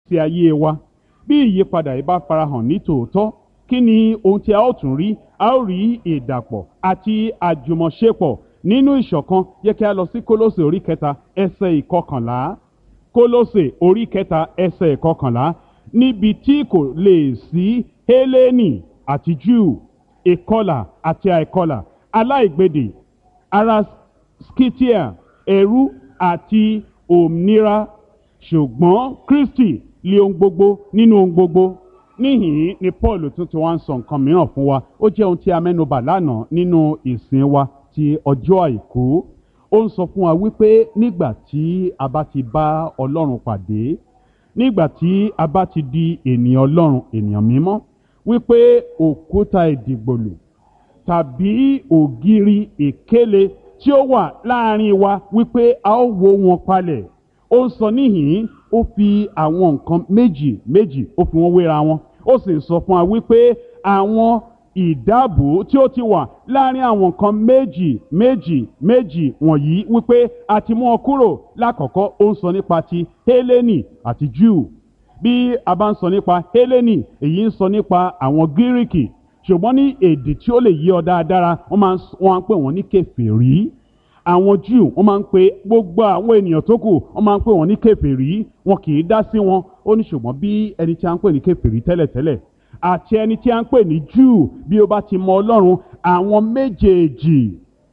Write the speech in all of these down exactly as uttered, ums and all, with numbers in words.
sí ayé wa. Bí ìyípadà yìí bá farahàn ní tòótọ́, kí ni ohun tí a ó tún rí? A ó rí ìdàpọ̀ àti àjùmọ̀ṣepọ̀ nínú ìṣọ̀kan. Jẹ́ kí a lọ sí Kólósè orí kẹta ẹsẹ̀ ìkọkànlá. Kólósè orí kẹta ẹsẹ̀ ìkọkànlá. Níbi tí kò lè sí Hélénì àti Júù, ìkọlà àti àìkọlà, aláìgbèdè, ará Scythia, ẹrú àti òmìnira, ṣùgbọ́n Kristi lé ohun gbogbo nínú ohun gbogbo. Níhìn ni Paul tún ti wá ń sọ nǹkan mìíràn fún wa. Ó jẹ́ ohun tí a mẹ́nubà lánàá nínú ìsìn wa ti ọjọ́ àìkú. Ó ń sọ fún wa wípé nígbà tí a bá ti bá Ọlọ́run pàdé, nígbà tí a bá ti di ènìyàn Ọlọ́run, ènìyàn mímọ́, wípé òkúta ìdìgbòlù tàbí ògiri ìkéle tí ó wà láàrin wa wípé a ó wó wọn palẹ̀. Ó ń sọ níhìn, ó fi àwọn nǹkan méjì méjì ó fi wọ́n wéra wọn. Ó sì ń sọ fún wa wípé àwọn ìdáàbò tí ó ti wà láàrin àwọn nǹkan méjì méjì méjì wọ̀nyí wípé a ti mú wọn kúrò. Lákọ̀ọ́kọ́ ó ń sọ nípa ti Hélénì àti Júù. Bí a bá ń sọ nípa Hélénì, èyí ń sọ nípa àwọn Gíríkì. Ṣùgbọ́n ní èdè tí ó lè yí ọ dáadáa, wọ́n máa ń pè wọ́n ní kèfèrí. Àwọn Júù wọ́n máa ń pe gbogbo àwọn ènìyàn tó kù, wọ́n máa ń pè wọ́n ní kèfèrí. Wọn kì í dá sí wọn. Ó ní ṣùgbọ́n bí ẹni tí a ń pè ní kèfèrí tẹ́lẹ̀tẹ́lẹ̀ àti ẹni tí a ń pè ní Júù, bí ó bá ti mọ Ọlọ́run, àwọn méjèèjì,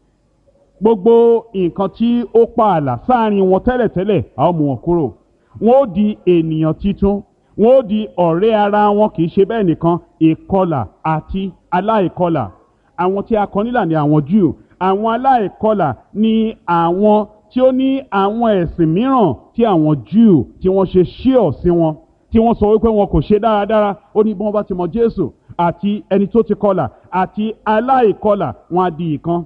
gbogbo nǹkan tí ó pa ààlà sáàrin wọn tẹ́lẹ̀tẹ́lẹ̀, a ó mú wọn kúrò. Wọn ó di ènìyàn titun. Wọn ó di ọ̀rẹ́ ara wọn. Kì í ṣe bẹ́ẹ̀ nìkan, ìkọlà àti aláìkọlà. Àwọn tí a kọ nílà ni àwọn Júù. Àwọn aláìkọlà ni àwọn tí ó ní àwọn ẹ̀sìn mìíràn tí àwọn Júù tí wọ́n ṣe ṣíọ̀ sí wọn, tí wọ́n sọ wípé wọn kò ṣe dáradára. Ó ní bí wọ́n bá ti mọ Jésù àti ẹni tó ti kọlà àti aláìkọlà, wọn á di ìkan.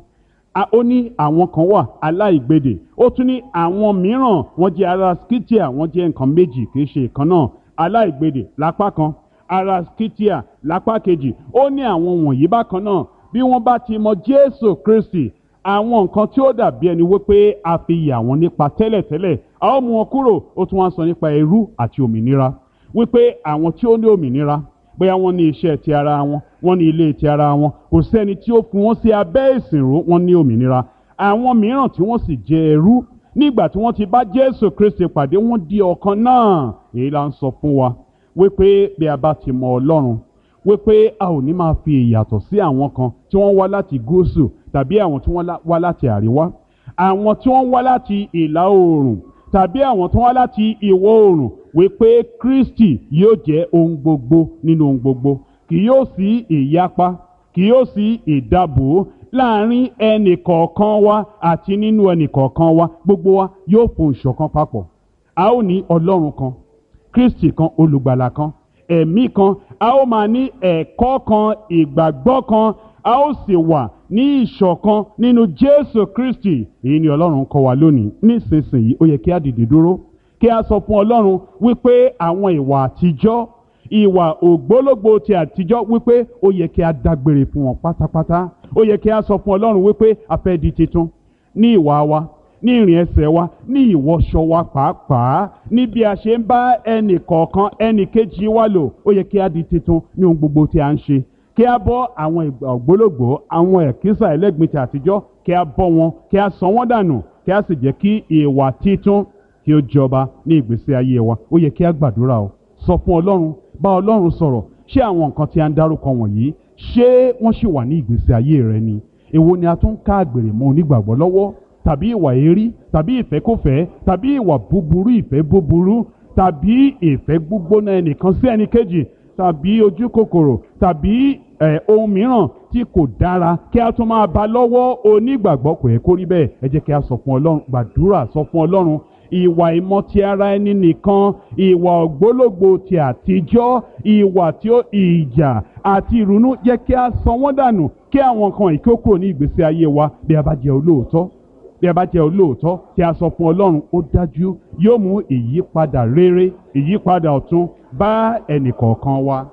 Ó ní àwọn kan wà aláìgbèdè. Ó tún ní àwọn mìíràn wọ́n jẹ́ ará Scythia, wọ́n jẹ́ nǹkan méjì, kì í ṣe ìkan náà. Aláìgbèdè lápá kan, ará Scythia lápá kejì. Ó ní àwọn wọ̀nyí bákan náà. Bí wọ́n bá ti mọ Jésù Kristi, àwọn nǹkan tí ó dàbí ẹni wípé a fi yà wọ́n nípa tẹ́lẹ̀tẹ́lẹ̀, a ó mú wọn kúrò. Ó tún wá sọ nípa ẹrú àti òmìnira, wípé àwọn tí ó ní òmìnira, bóyá wọ́n ní iṣẹ́ ti ara wọn, wọ́n ní ilé ti ara wọn, kò sẹ́ni tí ó fi wọ́n sí abẹ́ ìsìnrú, wọ́n ní òmìnira. Àwọn mìíràn tí wọ́n sì jẹ́ ẹrú, nígbà tí wọ́n ti bá Jésù Kristi pàdé, wọ́n di ọ̀kan náà. Èyí la ń sọ fún wa wípé bí a bá ti mọ Ọlọ́run, wípé a ò ní máa fi ìyàtọ̀ sí àwọn kan tí wọ́n wá láti gúúsù tàbí àwọn tí wọ́n wá láti àríwá, àwọn tí wọ́n wá láti ìlà oòrùn tàbí àwọn tí wọ́n wá láti ìwọ̀ oòrùn, wípé Kristi yóò jẹ́ ohun gbogbo nínú ohun gbogbo. Kì yóò sí ìyapa, kì yóò sí ìdàbò láàrin ẹnì kọ̀ọ̀kan wa àti nínú ẹnì kọ̀ọ̀kan wa. Gbogbo wa yóò fún ìṣọ̀kan papọ̀. A ó ní Ọlọ́run kan, Kristi kan, olùgbàlà kan, ẹ̀mí kan. A ó máa ní ẹ̀kọ́ kan, ìgbàgbọ́ kan. A ó sì wà ní ìṣọ̀kan nínú Jésù Kristi. Èyí ni Ọlọ́run kọ́ wa lónìí. Nísinsìnyí ó yẹ kí a dìde dúró, kí a sọ fún Ọlọ́run wípé àwọn ìwà àtijọ́, ìwà ògbólógbò ti àtijọ́, wípé ó yẹ kí a dágbére fún wọn pátápátá. Ó yẹ kí a sọ fún Ọlọ́run wípé a fẹ́ di titun ní ìwà wa, ní ìrìn ẹsẹ̀ wa, ní ìwọṣọ wa pàápàá, ní bí a ṣe ń bá ẹnì kọ̀ọ̀kan ẹnì kejì wa lò. Ó yẹ kí a di titun ní ohun gbogbo tí a ń ṣe. Kí a bọ́ àwọn ìgbà ògbólógbò, àwọn ẹ̀kísà ẹlẹ́gbin ti àtijọ́, kí a bọ́ wọn, kí a sọ wọ́n dànù, kí a sì jẹ́ kí ìwà titun kí ó jọba ní ìgbésí ayé wa. Ó yẹ kí a gbàdúrà o, sọ fún Ọlọ́run, bá Ọlọ́run sọ̀rọ̀. Ṣé àwọn nǹkan tí a ń dárúkọ wọ̀nyí, ṣé wọ́n ṣì wà ní ìgbésí ayé rẹ ni? Èwo ni a tún ká àgbèrè mọ́ onígbàgbọ́ lọ́wọ́? Tàbí ìwà èérí, tàbí ìfẹ́kúfẹ̀ẹ́, tàbí ìwà búburú, ìfẹ́ búburú, tàbí ìfẹ́ gbígbóná ẹnìkan sí ẹnìkejì, tàbí ojú kòkòrò, tàbí ẹ̀ ohun mìíràn tí kò dára, kí a tún máa bá lọ́wọ́ onígbàgbọ́. Kò yẹ kó rí bẹ́ẹ̀. Ẹ jẹ́ kí a sọ fún Ọlọ́run, gbàdúrà, sọ fún Ọlọ́run. Ìwà ìmọ̀ ti ara ẹni nìkan, ìwà ògbólógbò ti àtijọ́, ìwà tí ó ìjà àti ìrunú, jẹ́ kí a sọ wọ́n dànù, kí àwọn nǹkan ìkókò ní ìgbésí ayé wa. Bí a bá jẹ́ olóòótọ́, bí a bá jẹ́ olóòótọ́, tí a sọ fún Ọlọ́run, ó dájú yóò mú ìyípadà rere, ìyípadà ọ̀tun bá ẹnì kọ̀ọ̀kan wa.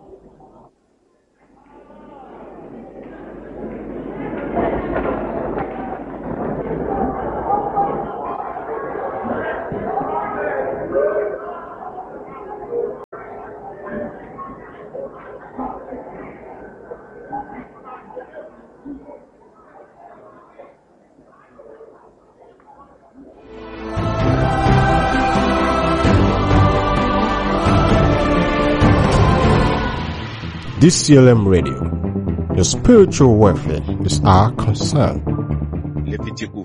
D C L M Radio. Your spiritual welfare is our concern. Lẹ́fítíkù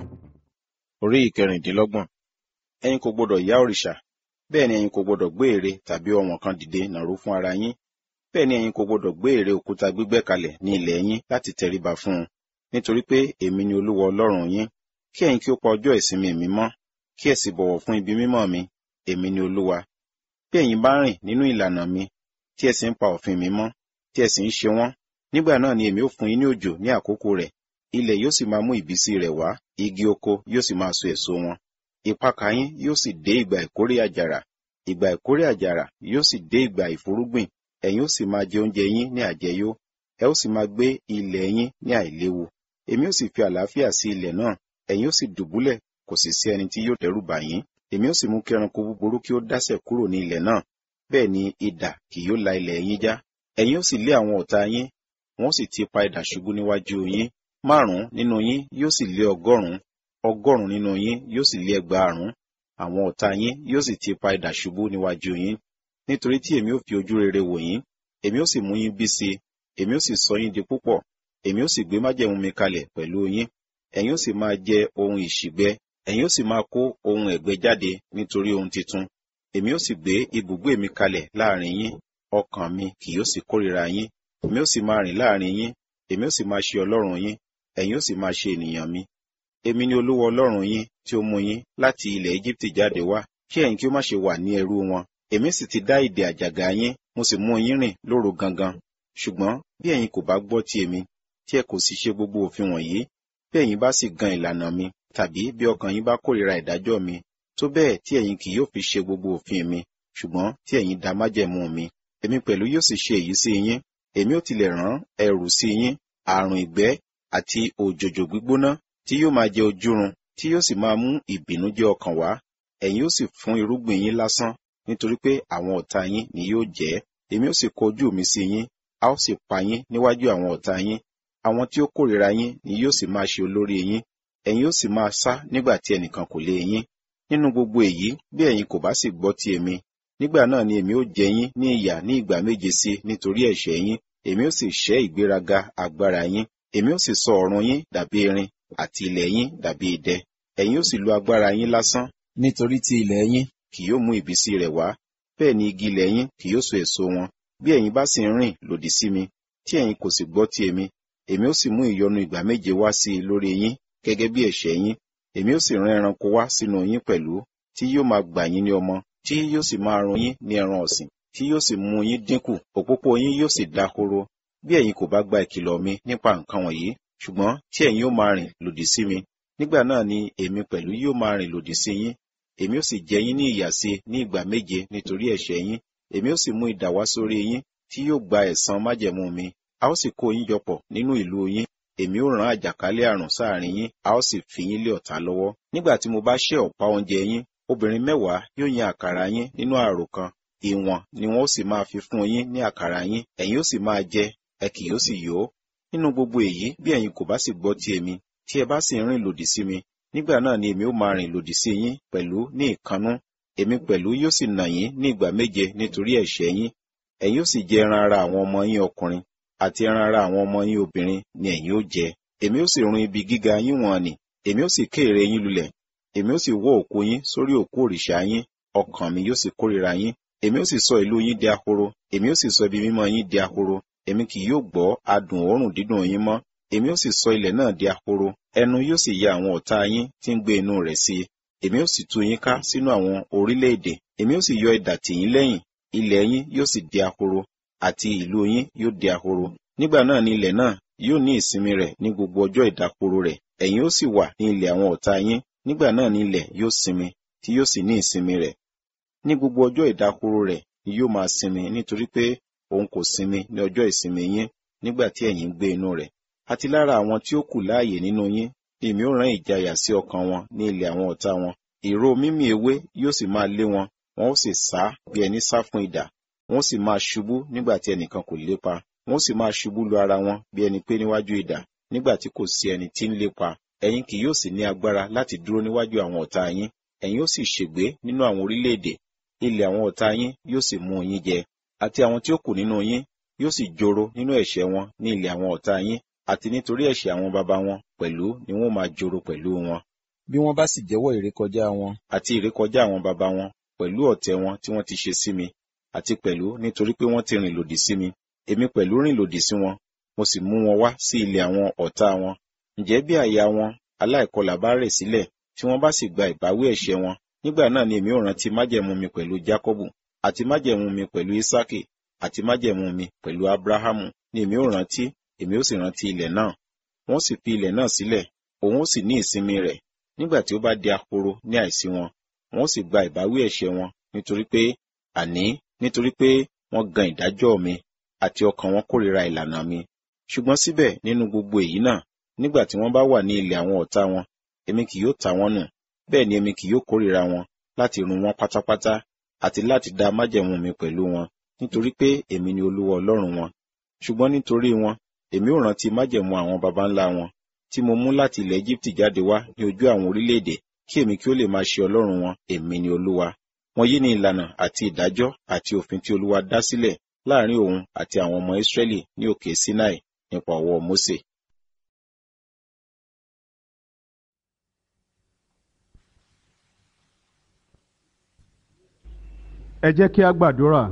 orí ìkẹrìndínlọ́gbọ̀n. Ẹ̀yin kò gbọdọ̀ yá òrìṣà, bẹ́ẹ̀ ni ẹ̀yin kò gbọdọ̀ gbé ère tàbí ọ̀wọ̀n kan dìde nàró fún ara yín. Bẹ́ẹ̀ ni ẹ̀yin kò gbọdọ̀ gbé ère òkúta gbígbẹ́ kalẹ̀ ní ilẹ̀ yín láti tẹríba fún un, nítorí pé èmi ni Olúwa Ọlọ́run yín. Kí ẹ̀yin kí ó pa ọjọ́ ìsinmi mi mọ́, kí ẹ sì bọ̀wọ̀ fún ibi mímọ́ mi, èmi ni Olúwa. Bí ẹ̀yin bá rìn nínú ìlànà mi, tí ẹ sì ń pa òfin mi mọ́, tí ẹ sì ń ṣe wọ́n, nígbà náà ni èmi ó fún yín ní òjò ní àkókò rẹ̀, ilẹ̀ yóò sì máa mú ìbísí rẹ̀ wá, igi oko yóò sì máa so èso wọn. Ìpakà yín yóò sì dé ìgbà ìkórè àjàrà, ìgbà ìkórè àjàrà yóò sì dé ìgbà ìfúrúgbìn, ẹ̀yin ó sì máa jẹ oúnjẹ yín ní àjẹyó, ẹ ó sì máa gbé ilẹ̀ yín ní àìléwu. Èmi ó sì fi àlàáfíà sí ilẹ̀ náà, ẹ̀yin ó sì dùbúlẹ̀, kò sì sí ẹni tí yóò dẹ́rù bà yín. Èmi ó sì mú kí ẹranko búburú kí ó dásẹ̀ kúrò ní ilẹ̀ náà, bẹ́ẹ̀ ni idà kì yóò la ilẹ̀ yín já. Ẹ̀yin ó sì lé àwọn ọ̀tá yín, wọn ó sì ti pa idà ṣubú níwájú yín. Márùn-ún nínú yín yóò sì lé ọgọ́rùn-ún, ọgọ́rùn-ún nínú yín yóò sì lé ẹgbàárùn-ún. Àwọn ọ̀tá yín yóò sì ti pa idà ṣubú níwájú yín. Nítorí tí èmi ó fi ojú rere wò yín, èmi ó sì mú yín bí sí, èmi ó sì sọ yín di púpọ̀, èmi ó sì gbé májẹ̀mú mi kalẹ̀ pẹ̀lú yín. Ẹ̀yin ó sì máa jẹ ohun ìṣìgbẹ, ẹ̀yin ó sì máa kó ohun ẹ̀gbẹ jáde nítorí ohun titun. Èmi ó sì gbé ibùgbé mi kalẹ̀ láàrin yín, ọkàn mi kì yóò sì kórìíra yín. Èmi ó sì máa rìn láàrin yín, èmi ó sì máa ṣe Ọlọ́run yín, ẹ̀yin ó sì máa ṣe ènìyàn mi. Èmi ni Olúwa Ọlọ́run yín tí ó mú yín láti ilẹ̀ Égíptì jáde wá, kí ẹ̀yin kí ó má ṣe wà ní ẹrú wọn. Èmi sì ti dá ìdè àjàgà yín, mo sì mú yín rìn lóru gangan. Ṣùgbọ́n bí ẹ̀yin kò bá gbọ́ ti èmi, tí ẹ kò sì ṣe gbogbo òfin wọ̀nyí, bí ẹ̀yin bá sì gan ìlànà mi, tàbí bí ọkàn yín bá kórìíra ìdájọ́ mi, tó bẹ́ẹ̀ tí ẹ̀yin kì yóò fi ṣe gbogbo òfin mi, ṣùgbọ́n tí ẹ̀yin da májẹ̀mú mi, èmi pẹ̀lú yóò sì ṣe èyí sí yín. Èmi ó tilẹ̀ rán ẹ̀rù sí yín, àrùn ìgbẹ́ àti òjòjò gbígbóná tí yóò máa jẹ ojúrun, tí yóò sì máa mú ìbìnújẹ́ ọkàn wá. Ẹ̀yin ó sì fún irúgbìn yín lásán, nítorí pé àwọn ọ̀tá yín ni yóò jẹ. Èmi ó sì kọ ojú mi sí yín, a ó sì pa yín níwájú àwọn ọ̀tá yín. Àwọn tí ó kórìíra yín ni yóò sì máa ṣe olórí yín. Ẹ̀yin ó sì máa sá nígbà tí ẹnìkan kò lé yín. Nínú gbogbo èyí, bí ẹ̀yin kò bá sì gbọ́ ti èmi, nígbà náà ni èmi ó jẹ yín ní ìyà ní ìgbà méje sí nítorí ẹ̀ṣẹ̀ yín. Èmi ó sì ṣẹ́ ìgbéraga agbára yín. Èmi ó sì sọ ọ̀run yín dàbí erin, àti ilẹ̀ yín dàbí idẹ. Ẹ̀yin ó sì lo agbára yín lásán, nítorí tí ilẹ̀ yín kì yóò mú ìbísí rẹ̀ wá, bẹ́ẹ̀ ni igi ilẹ̀ yín kì yóò so èso wọn. Bí ẹ̀yin bá sì ń rìn lòdì sí mi, tí ẹ̀yin kò sì gbọ́ ti èmi, èmi ó sì mú ìyọnu ìgbà méje wá sí i lórí yín, gẹ́gẹ́ bí ẹ̀ṣẹ̀ yín. Èmi ó sì rán ẹranko wá sínú yín pẹ̀lú, tí yóò máa gbà yín ní ọmọ, tí yóò sì máa run yín ní ẹran ọ̀sìn, tí yóò sì mú yín dínkù, òpópó yín yóò sì dahoro. Bí ẹ̀yin kò bá gba ìkìlọ̀ mi nípa nǹkan wọ̀nyí, ṣùgbọ́n tí ẹ̀yin ó máa rìn lòdì sí mi, nígbà náà ni èmi pẹ̀lú yóò máa rìn lòdì sí yín. Èmi ó sì jẹ yín ní ìyà sí ní ìgbà méje nítorí ẹ̀ṣẹ̀ yín. Èmi ó sì mú idà wá sórí yín, tí yóò gba ẹ̀san májẹ̀mú mi. A ó sì kó yín jọpọ̀ nínú ìlú yín. Èmi ó rán àjàkálẹ̀ àrùn sáàrin yín, a ó sì fi yín lé ọ̀tá lọ́wọ́. Nígbà tí mo bá ṣẹ́ ọ̀pá oúnjẹ yín, obìnrin mẹ́wàá yóò yan àkàrà yín nínú ààrò kan. Ìwọ̀n ni wọ́n ó sì máa fi fún yín ní àkàrà yín, ẹ̀yin ó sì máa jẹ, ẹ kì yóò sì yó. Nínú gbogbo èyí, bí ẹ̀yin kò bá sì gbọ́ ti èmi, tí ẹ bá sì ń rìn lòdì sí mi, nígbà náà ni èmi ó máa rìn lòdì sí yín pẹ̀lú ní ìkannú. Èmi pẹ̀lú yóò sì nà yín ní ìgbà méje nítorí ẹ̀ṣẹ̀ yín. Ẹ̀yin ó sì jẹ ẹran ara àwọn ọmọ yín ọkùnrin, àti ẹran ara àwọn ọmọ yín obìnrin ni ẹ̀yin ó jẹ. Èmi ó sì run ibi gíga yín wọ̀n nì, èmi ó sì ké ère yín lulẹ̀. Èmi ó sì wọ́ òkú yín sórí òkú òrìṣà yín, ọkàn mi yóò sì kórìíra yín. Èmi ó sì sọ ìlú yín di ahoro, èmi ó sì sọ ibi mímọ́ yín di ahoro. Èmi kì yóò gbọ́ adùn òórùn dídùn yín mọ́. Èmi ó sì sọ ilẹ̀ náà di ahoro, ẹnu yóò sì ya àwọn ọ̀tá yín tí ń gbé inú rẹ̀ sí i. Èmi ó sì tú yín ká sínú àwọn orílẹ̀-èdè. Èmi ó sì yọ idà tì yín lẹ́yìn, ilẹ̀ yín yóò sì di ahoro, àti ìlú yín yóò di ahoro. Nígbà náà ni ilẹ̀ náà yóò ní ìsinmi rẹ̀ ní gbogbo ọjọ́ ìdákoro rẹ̀. Ẹ̀yin ó sì wà ní ilẹ̀ àwọn ọ̀tá yín. Nígbà náà ni ilẹ̀ yóò sinmi, tí yóò sì ní ìsinmi rẹ̀. Ní gbogbo ọjọ́ ìdákoro rẹ̀ ni yóò máa sinmi, nítorí pé òun kò sinmi ní ọjọ́ ìsinmi yín, nígbà tí ẹ̀yin ń gbé inú rẹ̀. Àti lára àwọn tí ó kù láàyè nínú yín, èmi ó rán ìjayà sí ọkàn wọn ní ilẹ̀ àwọn ọ̀tá wọn. Ìró mímì ewé yóò sì máa lé wọn, wọn ó sì sá bí ẹni sá fún idà. Wọn ó sì máa ṣubú nígbà tí ẹnìkan kò lépa. Wọn ó sì máa ṣubú lu ara wọn bí ẹni pé níwájú idà, nígbà tí kò sí ẹni tí ń lépa. Ẹ̀yin kì yóò sì ní agbára láti dúró níwájú àwọn ọ̀tá yín. Ẹ̀yin ó sì ṣègbé nínú àwọn orílẹ̀-èdè. Ilẹ̀ àwọn ọ̀tá yín yóò sì mú yín jẹ. Àti àwọn tí ó kù nínú yín yóò sì joro nínú ẹ̀ṣẹ̀ wọn ní ilẹ̀ àwọn ọ̀tá yín, àti nítorí ẹ̀ṣẹ̀ àwọn baba wọn pẹ̀lú ni wọ́n máa joro pẹ̀lú wọn. Bí wọ́n bá sì jẹ́wọ́ ìrékọjá wọn àti ìrékọjá àwọn baba wọn pẹ̀lú ọ̀tẹ̀ wọn tí wọ́n ti ṣe sí mi, àti pẹ̀lú nítorí pé wọ́n ti rìn lòdì sí mi, èmi pẹ̀lú rìn lòdì sí wọn, mo sì mú wọn wá sí ilẹ̀ àwọn ọ̀tá wọn. Ǹjẹ́ bí àyà wọn aláìkọlà bá rẹ̀ sílẹ̀, tí wọ́n bá sì gba ìbáwí ẹ̀ṣẹ̀ wọn, nígbà náà ni èmi ó rántí májẹ̀mú mi pẹ̀lú Jákọ́bù, àti májẹ̀mú mi pẹ̀lú Ísákì, àti májẹ̀mú mi pẹ̀lú Ábúráhámù ni èmi ó rántí, èmi ó sì rántí ilẹ̀ náà. Wọ́n sì fi ilẹ̀ náà sílẹ̀, òun ó sì ní ìsinmi rẹ̀. Nígbà tí ó bá di ahoro ní àìsí wọn, wọ́n sì gba ìbáwí ẹ̀ṣẹ̀ wọn, nítorí pé àní nítorí pé wọ́n gan ìdájọ́ mi, àti ọkàn wọn kórìíra ìlànà mi. Ṣùgbọ́n síbẹ̀ nínú gbogbo èyí náà, nígbà tí wọ́n bá wà ní ilẹ̀ àwọn ọ̀tá wọn, èmi kì yóò ta wọ́n nù, bẹ́ẹ̀ ni èmi kì yóò kórìíra wọn láti run wọn pátápátá, àti láti dá májẹ̀mú mi pẹ̀lú wọn, nítorí pé èmi ni Olúwa Ọlọ́run wọn. Ṣùgbọ́n nítorí wọn, èmi ó rántí májẹ̀mú àwọn baba ńlá wọn, tí mo mú láti ilẹ̀ Égíptì jáde wá ní ojú àwọn orílẹ̀-èdè, kí èmi kí ó lè máa ṣe Ọlọ́run wọn, èmi ni Olúwa. Wọ̀nyí ni ìlànà àti ìdájọ́ àti òfin tí Olúwa dá sílẹ̀ láàrin òun àti àwọn ọmọ Ísírẹ́lì ní òkè Sinai nípa ọwọ́ Mósè. Ẹ jẹ́ kí a gbàdúrà.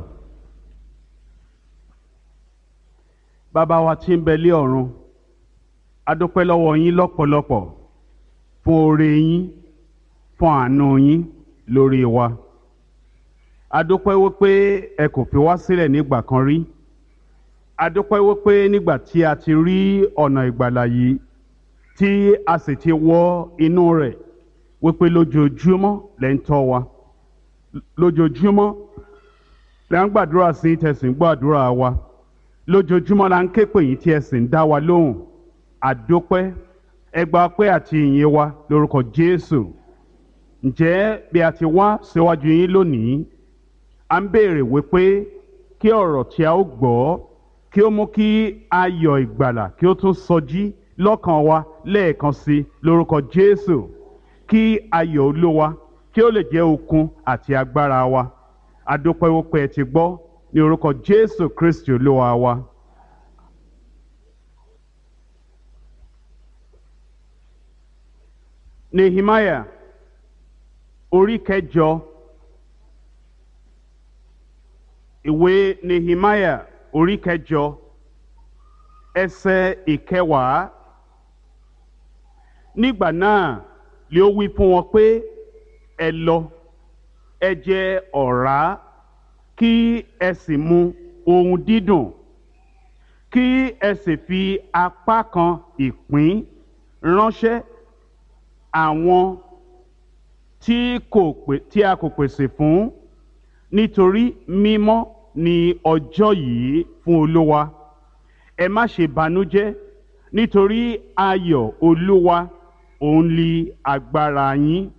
Bàbá wa tí ń bẹ lé ọ̀run, a dúpẹ́ lọ́wọ́ yín lọ́pọ̀lọpọ̀ fún oore yín, fún àánú yín lórí wa. A dúpẹ́ wípé ẹ kò fi wá sílẹ̀ nígbà kan rí. A dúpẹ́ wípé nígbà tí a ti rí ọ̀nà ìgbàlà yìí, tí a sì ti wọ inú rẹ̀, wípé lójoojúmọ́ lẹ́ ń tọ́ wa. Lójoojúmọ́ la ń gbàdúrà sí tẹ̀sí ń gbàdúrà wa. Lójoojúmọ́ la ń ké pè yín tí ẹ sì ń dá wa lóhùn. A dúpẹ́, ẹ gba ọpẹ́ àti ìyìn wa lórúkọ Jésù. Ǹjẹ́ bí a ti wá síwájú yín lónìí, a ń béèrè wípé kí ọ̀rọ̀ tí a ó gbọ́ kí ó mú kí ayọ̀ ìgbàlà kí ó tún sọjí lọ́kàn wa lẹ́ẹ̀kan sí lórúkọ Jésù. Kí ayọ̀ Olúwa kí ó lè jẹ́ okun àti agbára wa. A dúpẹ́ wípé ẹ ti gbọ́ ní orúkọ Jésù Kristi Olúwa wa. Nehemiah orí kẹjọ. Ìwé Nehemiah orí kẹjọ ẹsẹ̀ ìkẹwàá. Nígbà náà lé ó wí fún wọn pé, ẹ lọ, ẹ jẹ ọ̀rá, kí ẹ sì mu ohun dídùn, kí ẹ sì fi apá kan ìpín ránṣẹ́ àwọn tí kò pè tí a kò pèsè fún, nítorí mímọ́ ni ọjọ́ yìí fún Olúwa. Ẹ má ṣe banújẹ́, nítorí ayọ̀ Olúwa òun ni agbára yín.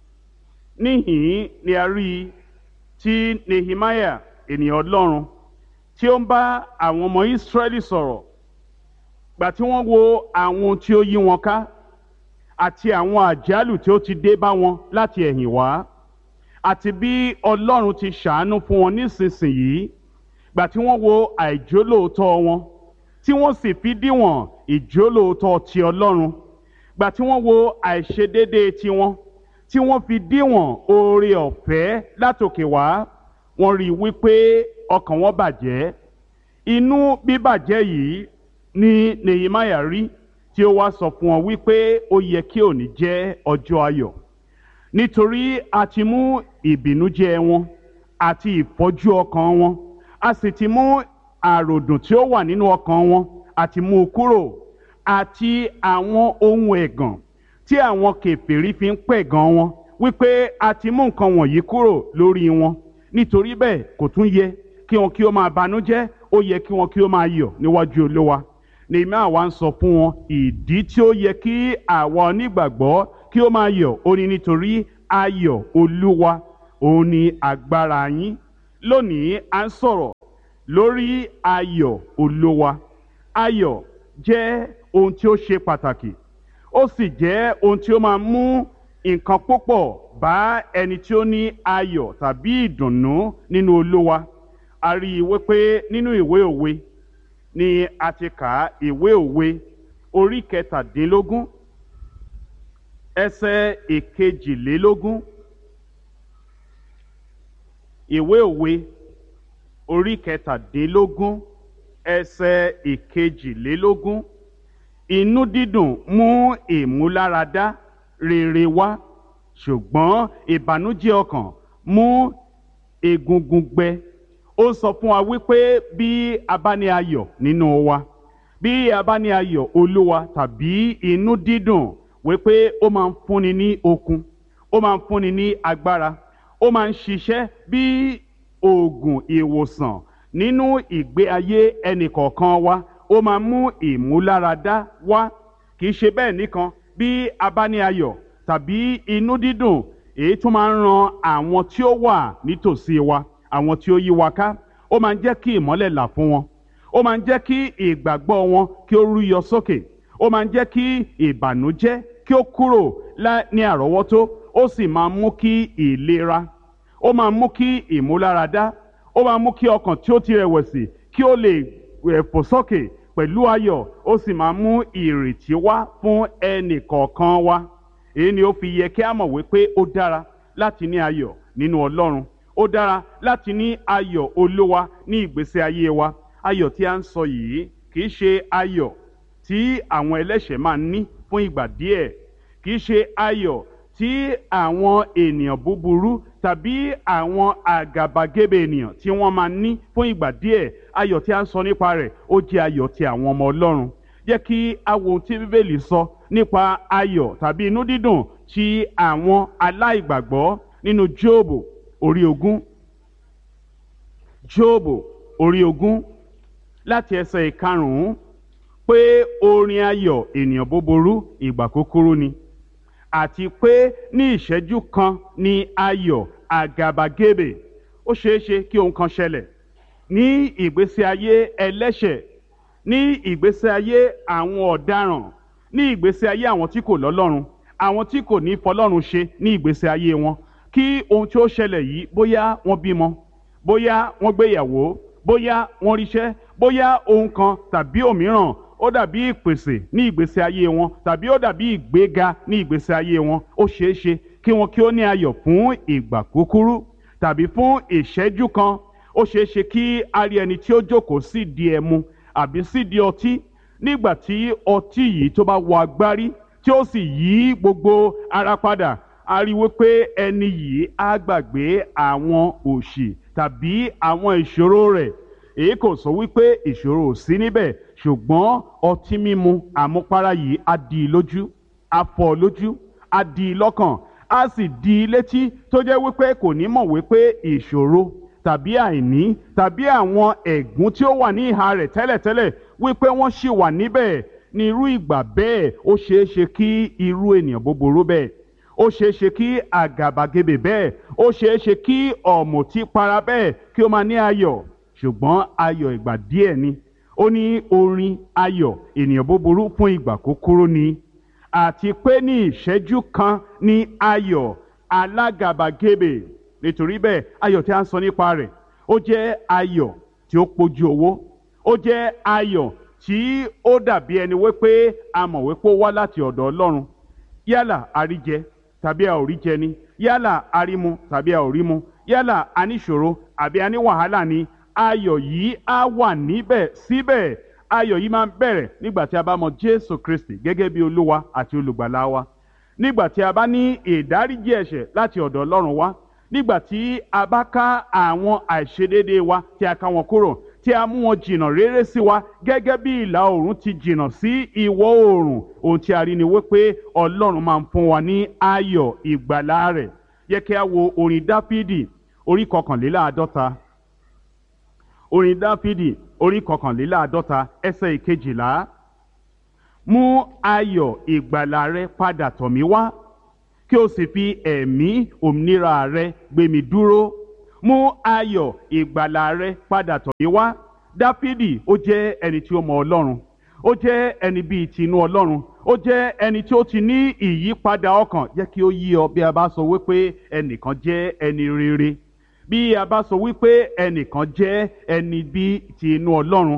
Níhìn ni a rí i tí Nehemiah ènìyàn Ọlọ́run tí ó ń bá àwọn ọmọ Ísírẹ́lì sọ̀rọ̀ gbà tí wọ́n wo àwọn tí ó yí wọn ká àti àwọn àjálù tí ó ti dé bá wọn láti ẹ̀yìn wá, àti bí Ọlọ́run ti ṣàánú fún wọn nísinsìnyí, gbà tí wọ́n wo àìjólóòtọ́ wọn tí wọ́n sì fi díwọ̀n ìjólóòtọ́ ti Ọlọ́run, gbà tí wọ́n wo àìṣedéédéé tiwọn tí wọ́n fi díwọ̀n oore ọ̀fẹ́ látòkè wá, wọ́n rí i wípé ọkàn wọn bàjẹ́. Inú bíbàjẹ́ yìí ni Nehemiah rí, tí ó wá sọ fún wọn wípé ó yẹ kí òní jẹ́ ọjọ́ ayọ̀, nítorí a ti mú ìbìnújẹ́ wọn àti ìfọ́jú ọkàn wọn, a sì ti mú àròdùn tí ó wà nínú ọkàn wọn àti mú u kúrò, àti àwọn ohun ẹ̀gàn tí àwọn kèfèrí fi ń pẹ̀gàn wọn, wípé a ti mú nǹkan wọ̀nyí kúrò lórí wọn. Nítorí bẹ́ẹ̀ kò tún yẹ kí wọn kí ó máa banújẹ́, ó yẹ kí wọn kí ó máa yọ̀ níwájú Olúwa. Nehemiah wá ń sọ fún wọn ìdí tí ó yẹ kí àwa onígbàgbọ́ kí ó máa yọ̀. Ó ní nítorí ayọ̀ Olúwa òun ni agbára yín. Lónìí à ń sọ̀rọ̀ lórí ayọ̀ Olúwa. Ayọ̀ jẹ́ ohun tí ó ṣe pàtàkì, ó sì jẹ́ ohun tí ó máa mú nǹkan púpọ̀ bá ẹni tí ó ní ayọ̀ tàbí ìdùnnú nínú Olúwa. A rí i wípé nínú ìwé òwe ni a ti kà á ìwé òwe orí kẹtàdínlógún ẹsẹ̀ ìkejìlélógún. Ìwé òwe orí kẹtàdínlógún ẹsẹ̀ ìkejìlélógún. Inú dídùn mú ìmúláradá rere wá, ṣùgbọ́n ìbànújẹ́ ọkàn mú egungun gbẹ. Ó sọ fún wa wípé bí a bá ní ayọ̀ nínú wa, bí a bá ní ayọ̀ Olúwa tàbí inú dídùn, wípé ó máa ń fúnni ní okun, ó máa ń fúnni ní agbára, ó máa ń ṣiṣẹ́ bí oògùn ìwòsàn nínú ìgbé ayé ẹnìkọ̀ọ̀kan wa. Ó máa mú ìmúláradá wá. Kì í ṣe bẹ́ẹ̀ nìkan, bí a bá ní ayọ̀ tàbí inú dídùn, èyí tún máa ń ran àwọn tí ó wà nítòsí wa, àwọn tí ó yí wa ká. Ó máa ń jẹ́ kí ìmọ́lẹ̀ là fún wọn. Ó máa ń jẹ́ kí ìgbàgbọ́ wọn kí ó rúyọ sókè. Ó máa ń jẹ́ kí ìbànújẹ́ kí ó kúrò ní àrọ́wọ́tó. Ó sì máa mú kí ìlera, ó máa mú kí ìmúláradá, ó máa mú kí ọkàn tí ó ti rẹ̀wẹ̀sì kí ó lè fò sókè pẹ̀lú ayọ̀. Ó sì máa mú ìrètí wá fún ẹnì kọ̀ọ̀kan wa. Èyí ni ó fi yẹ kí a mọ̀ wípé ó dára láti ní ayọ̀ nínú Ọlọ́run. Ó dára láti ní ayọ̀ Olúwa ní ìgbésí ayé wa. Ayọ̀ tí a ń sọ yìí kì í ṣe ayọ̀ tí àwọn ẹlẹ́ṣẹ̀ máa ń ní fún ìgbà díẹ̀. Kì í ṣe ayọ̀ tí àwọn ènìyàn búburú tàbí àwọn àgàbàgebè ènìyàn tí wọ́n máa ń ní fún ìgbà díẹ̀. Ayọ̀ tí a ń sọ nípa rẹ̀, ó jẹ́ ayọ̀ ti àwọn ọmọ Ọlọ́run. Jẹ́ kí a wo ohun tí Bíbélì sọ nípa ayọ̀ tàbí inú dídùn ti àwọn aláìgbàgbọ́ nínú Jóòbù orí ogún. Jóòbù orí ogún láti ẹsẹ̀ ìkarùn-ún, pé orin ayọ̀ ènìyàn búburú ìgbà kúkúrú ni, àti pé ní ìṣẹ́jú kan ni ayọ̀ àgàbàgebè. Ó ṣeé ṣe kí ohun kan ṣẹlẹ̀ ní ìgbésí ayé ẹlẹ́ṣẹ̀, ní ìgbésí ayé àwọn ọ̀daràn, ní ìgbésí ayé àwọn tí kò lọ́lọ́run, àwọn tí kò ní fọlọ́run ṣe ní ìgbésí ayé wọn, kí ohun tí ó ṣẹlẹ̀ yìí, bóyá wọ́n bímọ, bóyá wọ́n gbéyàwó, bóyá wọ́n ríṣẹ́, bóyá ohun kan tàbí òmíràn ó dàbí ìpèsè ní ìgbésí ayé wọn, tàbí ó dàbí ìgbéga ní ìgbésí ayé wọn. Ó ṣeé ṣe kí wọn kí ó ní ayọ̀ fún ìgbà kúkúrú tàbí fún ìṣẹ́jú kan. Ó ṣeé ṣe kí a rí ẹni tí ó jókòó sídìí ẹmu àbí sídìí ọtí. Nígbà tí ọtí yìí tó bá wọ agbárí tí ó sì yí gbogbo ara padà, a rí wípé ẹni yìí á gbàgbé àwọn òṣì tàbí àwọn ìṣòro rẹ̀. Èyí kò sọ wípé ìṣòro ò sí níbẹ̀, ṣùgbọ́n ọtí mímu àmupara yìí á dì í lójú, á fọ́ lójú, á dì í lọ́kàn, á sì dì í létí, tó jẹ́ wípé kò ní mọ̀ wípé ìṣòro tàbí àìní tàbí àwọn ẹ̀gún tí ó wà ní ìhà rẹ̀ tẹ́lẹ̀tẹ́lẹ̀ wípé wọ́n ṣì wà níbẹ̀. Ní irú ìgbà bẹ́ẹ̀, ó ṣeé ṣe kí irú ènìyàn búburú bẹ́ẹ̀, ó ṣeé ṣe kí àgàbàgebè bẹ́ẹ̀, ó ṣeé ṣe kí ọ̀mùtípara bẹ́ẹ̀ kí ó máa ní ayọ̀, ṣùgbọ́n ayọ̀ ìgbà díẹ̀ ni. Ó ní orin ayọ̀ ènìyàn búburú fún ìgbà kúkúrú ni, àti pé ní ìṣẹ́jú kan ni ayọ̀ alágàbàgebè. Nítorí bẹ́ẹ̀, ayọ̀ tí a ń sọ nípa rẹ̀, ó jẹ́ ayọ̀ tí ó pójú owó. Ó jẹ́ ayọ̀ tí ó dàbí ẹni wípé a mọ̀ wípé ó wá láti ọ̀dọ̀ Ọlọ́run. Yálà a rí jẹ tàbí a ò rí jẹ ni, yálà a rí mu tàbí a ò rí mu, yálà a ní ìṣòro àbí a ní wàhálà ni, ayọ̀ yìí á wà níbẹ̀ síbẹ̀. Ayọ̀ yìí máa ń bẹ̀rẹ̀ nígbà tí a bá mọ Jésù Kristi gẹ́gẹ́ bí Olúwa àti olùgbàlà wa, nígbà tí a bá ní ìdáríjì ẹ̀ṣẹ̀ láti ọ̀dọ̀ Ọlọ́run wá, nígbà tí a bá ká àwọn àìṣedéédéé wa tí a ká wọn kúrò, tí a mú wọn jìnnà réré sí wa gẹ́gẹ́ bí ìlà oòrùn ti jìnnà sí ìwọ̀ oòrùn. Ohun tí a rí ni wípé Ọlọ́run máa ń fún wa ní ayọ̀ ìgbàlà rẹ̀. Yẹ kí a wo orin Dáfídì orí kọkànléláàádọ́ta. Orin Dáfídì orí kọkànléláàádọ́ta ẹsẹ̀ ìkejìlá. Mú ayọ̀ ìgbàlà rẹ padà tọ̀ mí wá, kí o sì fi ẹ̀mí òmìnira rẹ gbé mi dúró. Mú ayọ̀ ìgbàlà rẹ padà tọ̀ mí wá. Dáfídì ó jẹ́ ẹni tí ó mọ Ọlọ́run, ó jẹ́ ẹni bíi tinú Ọlọ́run, ó jẹ́ ẹni tí ó ti ní ìyípadà ọkàn. Jẹ́ kí ó yé ọ bí a bá sọ wípé ẹnìkan jẹ́ ẹni rere, bí a bá sọ wípé ẹnìkan jẹ́ ẹni bíi tinú Ọlọ́run,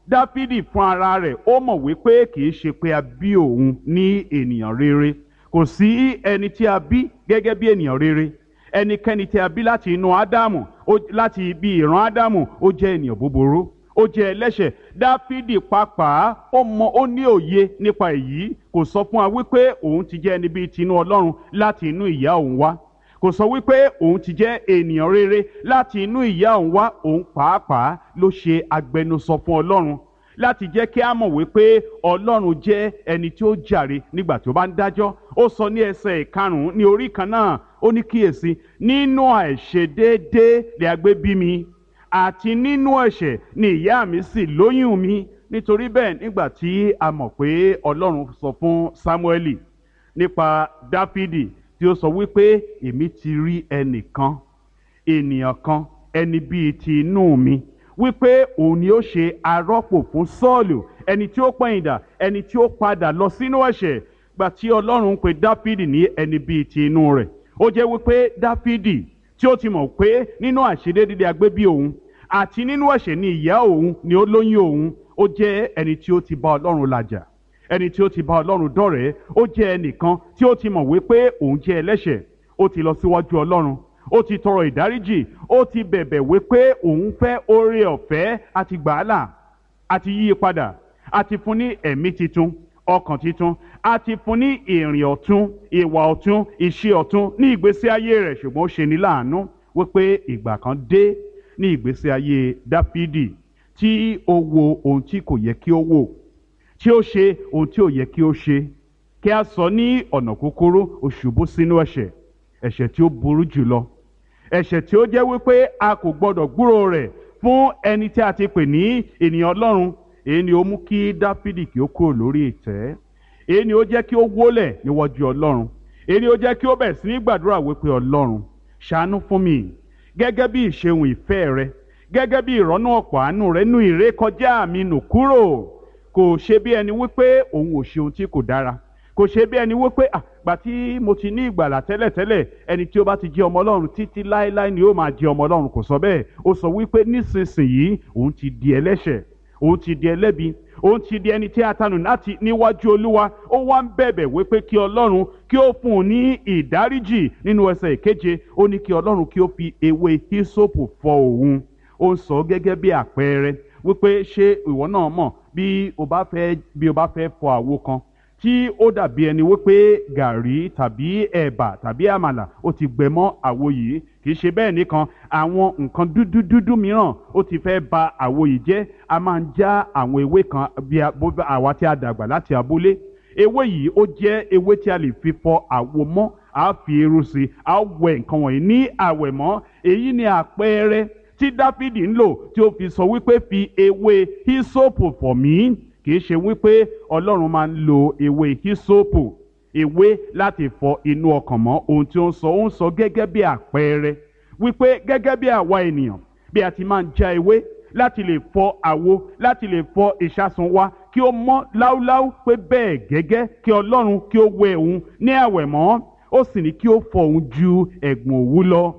Dáfídì fún ara rẹ̀ ó mọ̀ wípé kì í ṣe pé a bí òun ní ènìyàn rere. Kò sí ẹni tí a bí gẹ́gẹ́ bí ènìyàn rere. Ẹnikẹ́ni tí a bí láti inú Ádámù láti ibi ìran Ádámù ó jẹ́ ènìyàn búburú, ó jẹ́ ẹlẹ́ṣẹ̀. Dáfídì pàápàá ó mọ ó ní òye nípa èyí. Kò sọ fún wa wípé òun ti jẹ́ ẹni bíi tinú Ọlọ́run láti inú ìyá òun wá. Kò sọ wípé òun ti jẹ́ ènìyàn rere láti inú ìyá òun wá. Òun pàápàá ló ṣe agbẹnusọ fún Ọlọ́run láti jẹ́ kí a mọ̀ wípé Ọlọ́run jẹ́ ẹni tí ó jàre nígbà tí ó bá ń dájọ́. Ó sọ ní ẹsẹ̀ ìkarùn-ún ní orí kan náà, ó ní kíyèsí, nínú àìṣedéédé lè a gbé bí mi, àti nínú ẹ̀ṣẹ̀ ni ìyá mi sì lóyún mi. Nítorí bẹ́ẹ̀, nígbà tí a mọ̀ pé Ọlọ́run sọ fún Sámúẹ́lì nípa Dáfídì tí ó sọ wípé èmi ti rí ẹnìkan, ènìyàn kan, ẹni bíi ti inú mi, wípé òun ni ó ṣe arọ́pò fún Sọ́ọ̀lù, ẹni tí ó pẹ̀yìndà, ẹni tí ó padà lọ sínú ẹ̀ṣẹ̀. Gbà tí Ọlọ́run pe Dáfídì ní ẹni bíi ti inú rẹ̀, ó jẹ́ wípé Dáfídì tí ó ti mọ̀ pé nínú àìṣedéédé a gbé bí òun, àti nínú ẹ̀ṣẹ̀ ni ìyá òun ni ó lóyún òun. Ó jẹ́ ẹni tí ó ti bá Ọlọ́run làjà, ẹni tí ó ti bá Ọlọ́run dọ̀rẹ́. Ó jẹ́ ẹnìkan tí ó ti mọ̀ wípé òun jẹ́ ẹlẹ́ṣẹ̀. Ó ti lọ síwájú Ọlọ́run, ó ti tọrọ ìdáríjì, ó ti bẹ̀bẹ̀ wípé òun fẹ́ oore ọ̀fẹ́, àti gbàálà, àti yí padà, àti fún ní ẹ̀mí titun, ọkàn titun, àti fún ní ìrìn ọ̀tun, ìwà ọ̀tun, ìṣe ọ̀tun ní ìgbésí ayé rẹ̀. Ṣùgbọ́n ó ṣe ní láàánú wípé ìgbà kan dé ní ìgbésí ayé Dáfídì tí ó wo ohun tí kò yẹ kí ó wò, tí ó ṣe ohun tí ò yẹ kí ó ṣe. Kí a sọ ní ọ̀nà kúkúrú, ó ṣubú sínú ẹ̀ṣẹ̀, ẹ̀ṣẹ̀ tí ó burú jùlọ, ẹ̀ṣẹ̀ tí ó jẹ́ wípé a kò gbọdọ̀ gbúrò rẹ̀ fún ẹni tí a ti pè ní ènìyàn Ọlọ́run. Èyí ni ó mú kí Dáfídì kí ó kúrò lórí ìtẹ́. Èyí ni ó jẹ́ kí ó wólẹ̀ níwájú Ọlọ́run. Èyí ni ó jẹ́ kí ó bẹ̀rẹ̀ sí ní gbàdúrà wípé Ọlọ́run, ṣàánú fún mi gẹ́gẹ́ bí ìṣeun ìfẹ́ rẹ, gẹ́gẹ́ bí ìrọ́nú ọ̀pọ̀ àánú rẹ, nú ìrékọjá mi nù kúrò. Kò ṣe bí ẹni wípé òun ò ṣe ohun tí kò dára. Kò ṣe bí ẹni wípé àgbà tí mo ti ní ìgbàlà tẹ́lẹ̀tẹ́lẹ̀, ẹni tí ó bá ti jẹ́ ọmọ Ọlọ́run títí láéláé ni ó máa jẹ́ ọmọ Ọlọ́run. Kò sọ bẹ́ẹ̀. Ó sọ wípé nísinsìnyí òun ti di ẹlẹ́ṣẹ̀, òun ti di ẹlẹ́bi, òun ti di ẹni tí a tanù láti níwájú Olúwa. Ó wá ń bẹ̀bẹ̀ wípé kí Ọlọ́run kí ó fún un ní ìdáríjì. Nínú ẹsẹ̀ ìkeje, ó ní kí Ọlọ́run kí ó fi ewé hísópù fọ òun. Ó ń sọ gẹ́gẹ́ bí àpẹẹrẹ wípé ṣé ìwọ náà mọ̀ bí o bá fẹ́ bí o bá fẹ́ fọ àwo kan tí ó dàbí ẹni wípé gàrí tàbí ẹ̀bà tàbí àmàlà ó ti gbẹ mọ́ àwo yìí. Kì í ṣe bẹ́ẹ̀ nìkan, àwọn nǹkan dúdú dúdú mìíràn ó ti fẹ́ ba àwo yìí jẹ́. A máa ń já àwọn ewé kan bí àwa tí a dàgbà láti abúlé. Ewé yìí ó jẹ́ ewé tí a lè fi fọ àwo mọ́. A fi eérú sí i, a wẹ nǹkan wọ̀nyí ní àwẹ̀mọ́. Èyí ni àpẹẹrẹ tí Dáfídì ń lò tí ó fi sọ wípé fi ewé hísópù fọ̀ mí. Kì í ṣe wípé Ọlọ́run máa ń lo ewé hísópù, ewé láti fọ inú ọkàn mọ́. Ohun tí ó ń sọ ó ń sọ gẹ́gẹ́ bí àpẹẹrẹ wípé gẹ́gẹ́ bí àwa ènìyàn bí a ti máa ń já ewé láti lè fọ àwo, láti lè fọ ìṣàsùn wa kí ó mọ́ láúláú, pé bẹ́ẹ̀ gẹ́gẹ́ kí Ọlọ́run kí ó wẹ òun ní àwẹ̀mọ́. Ó sì ní kí ó fọ òun ju ẹ̀gbọ̀n òwú lọ.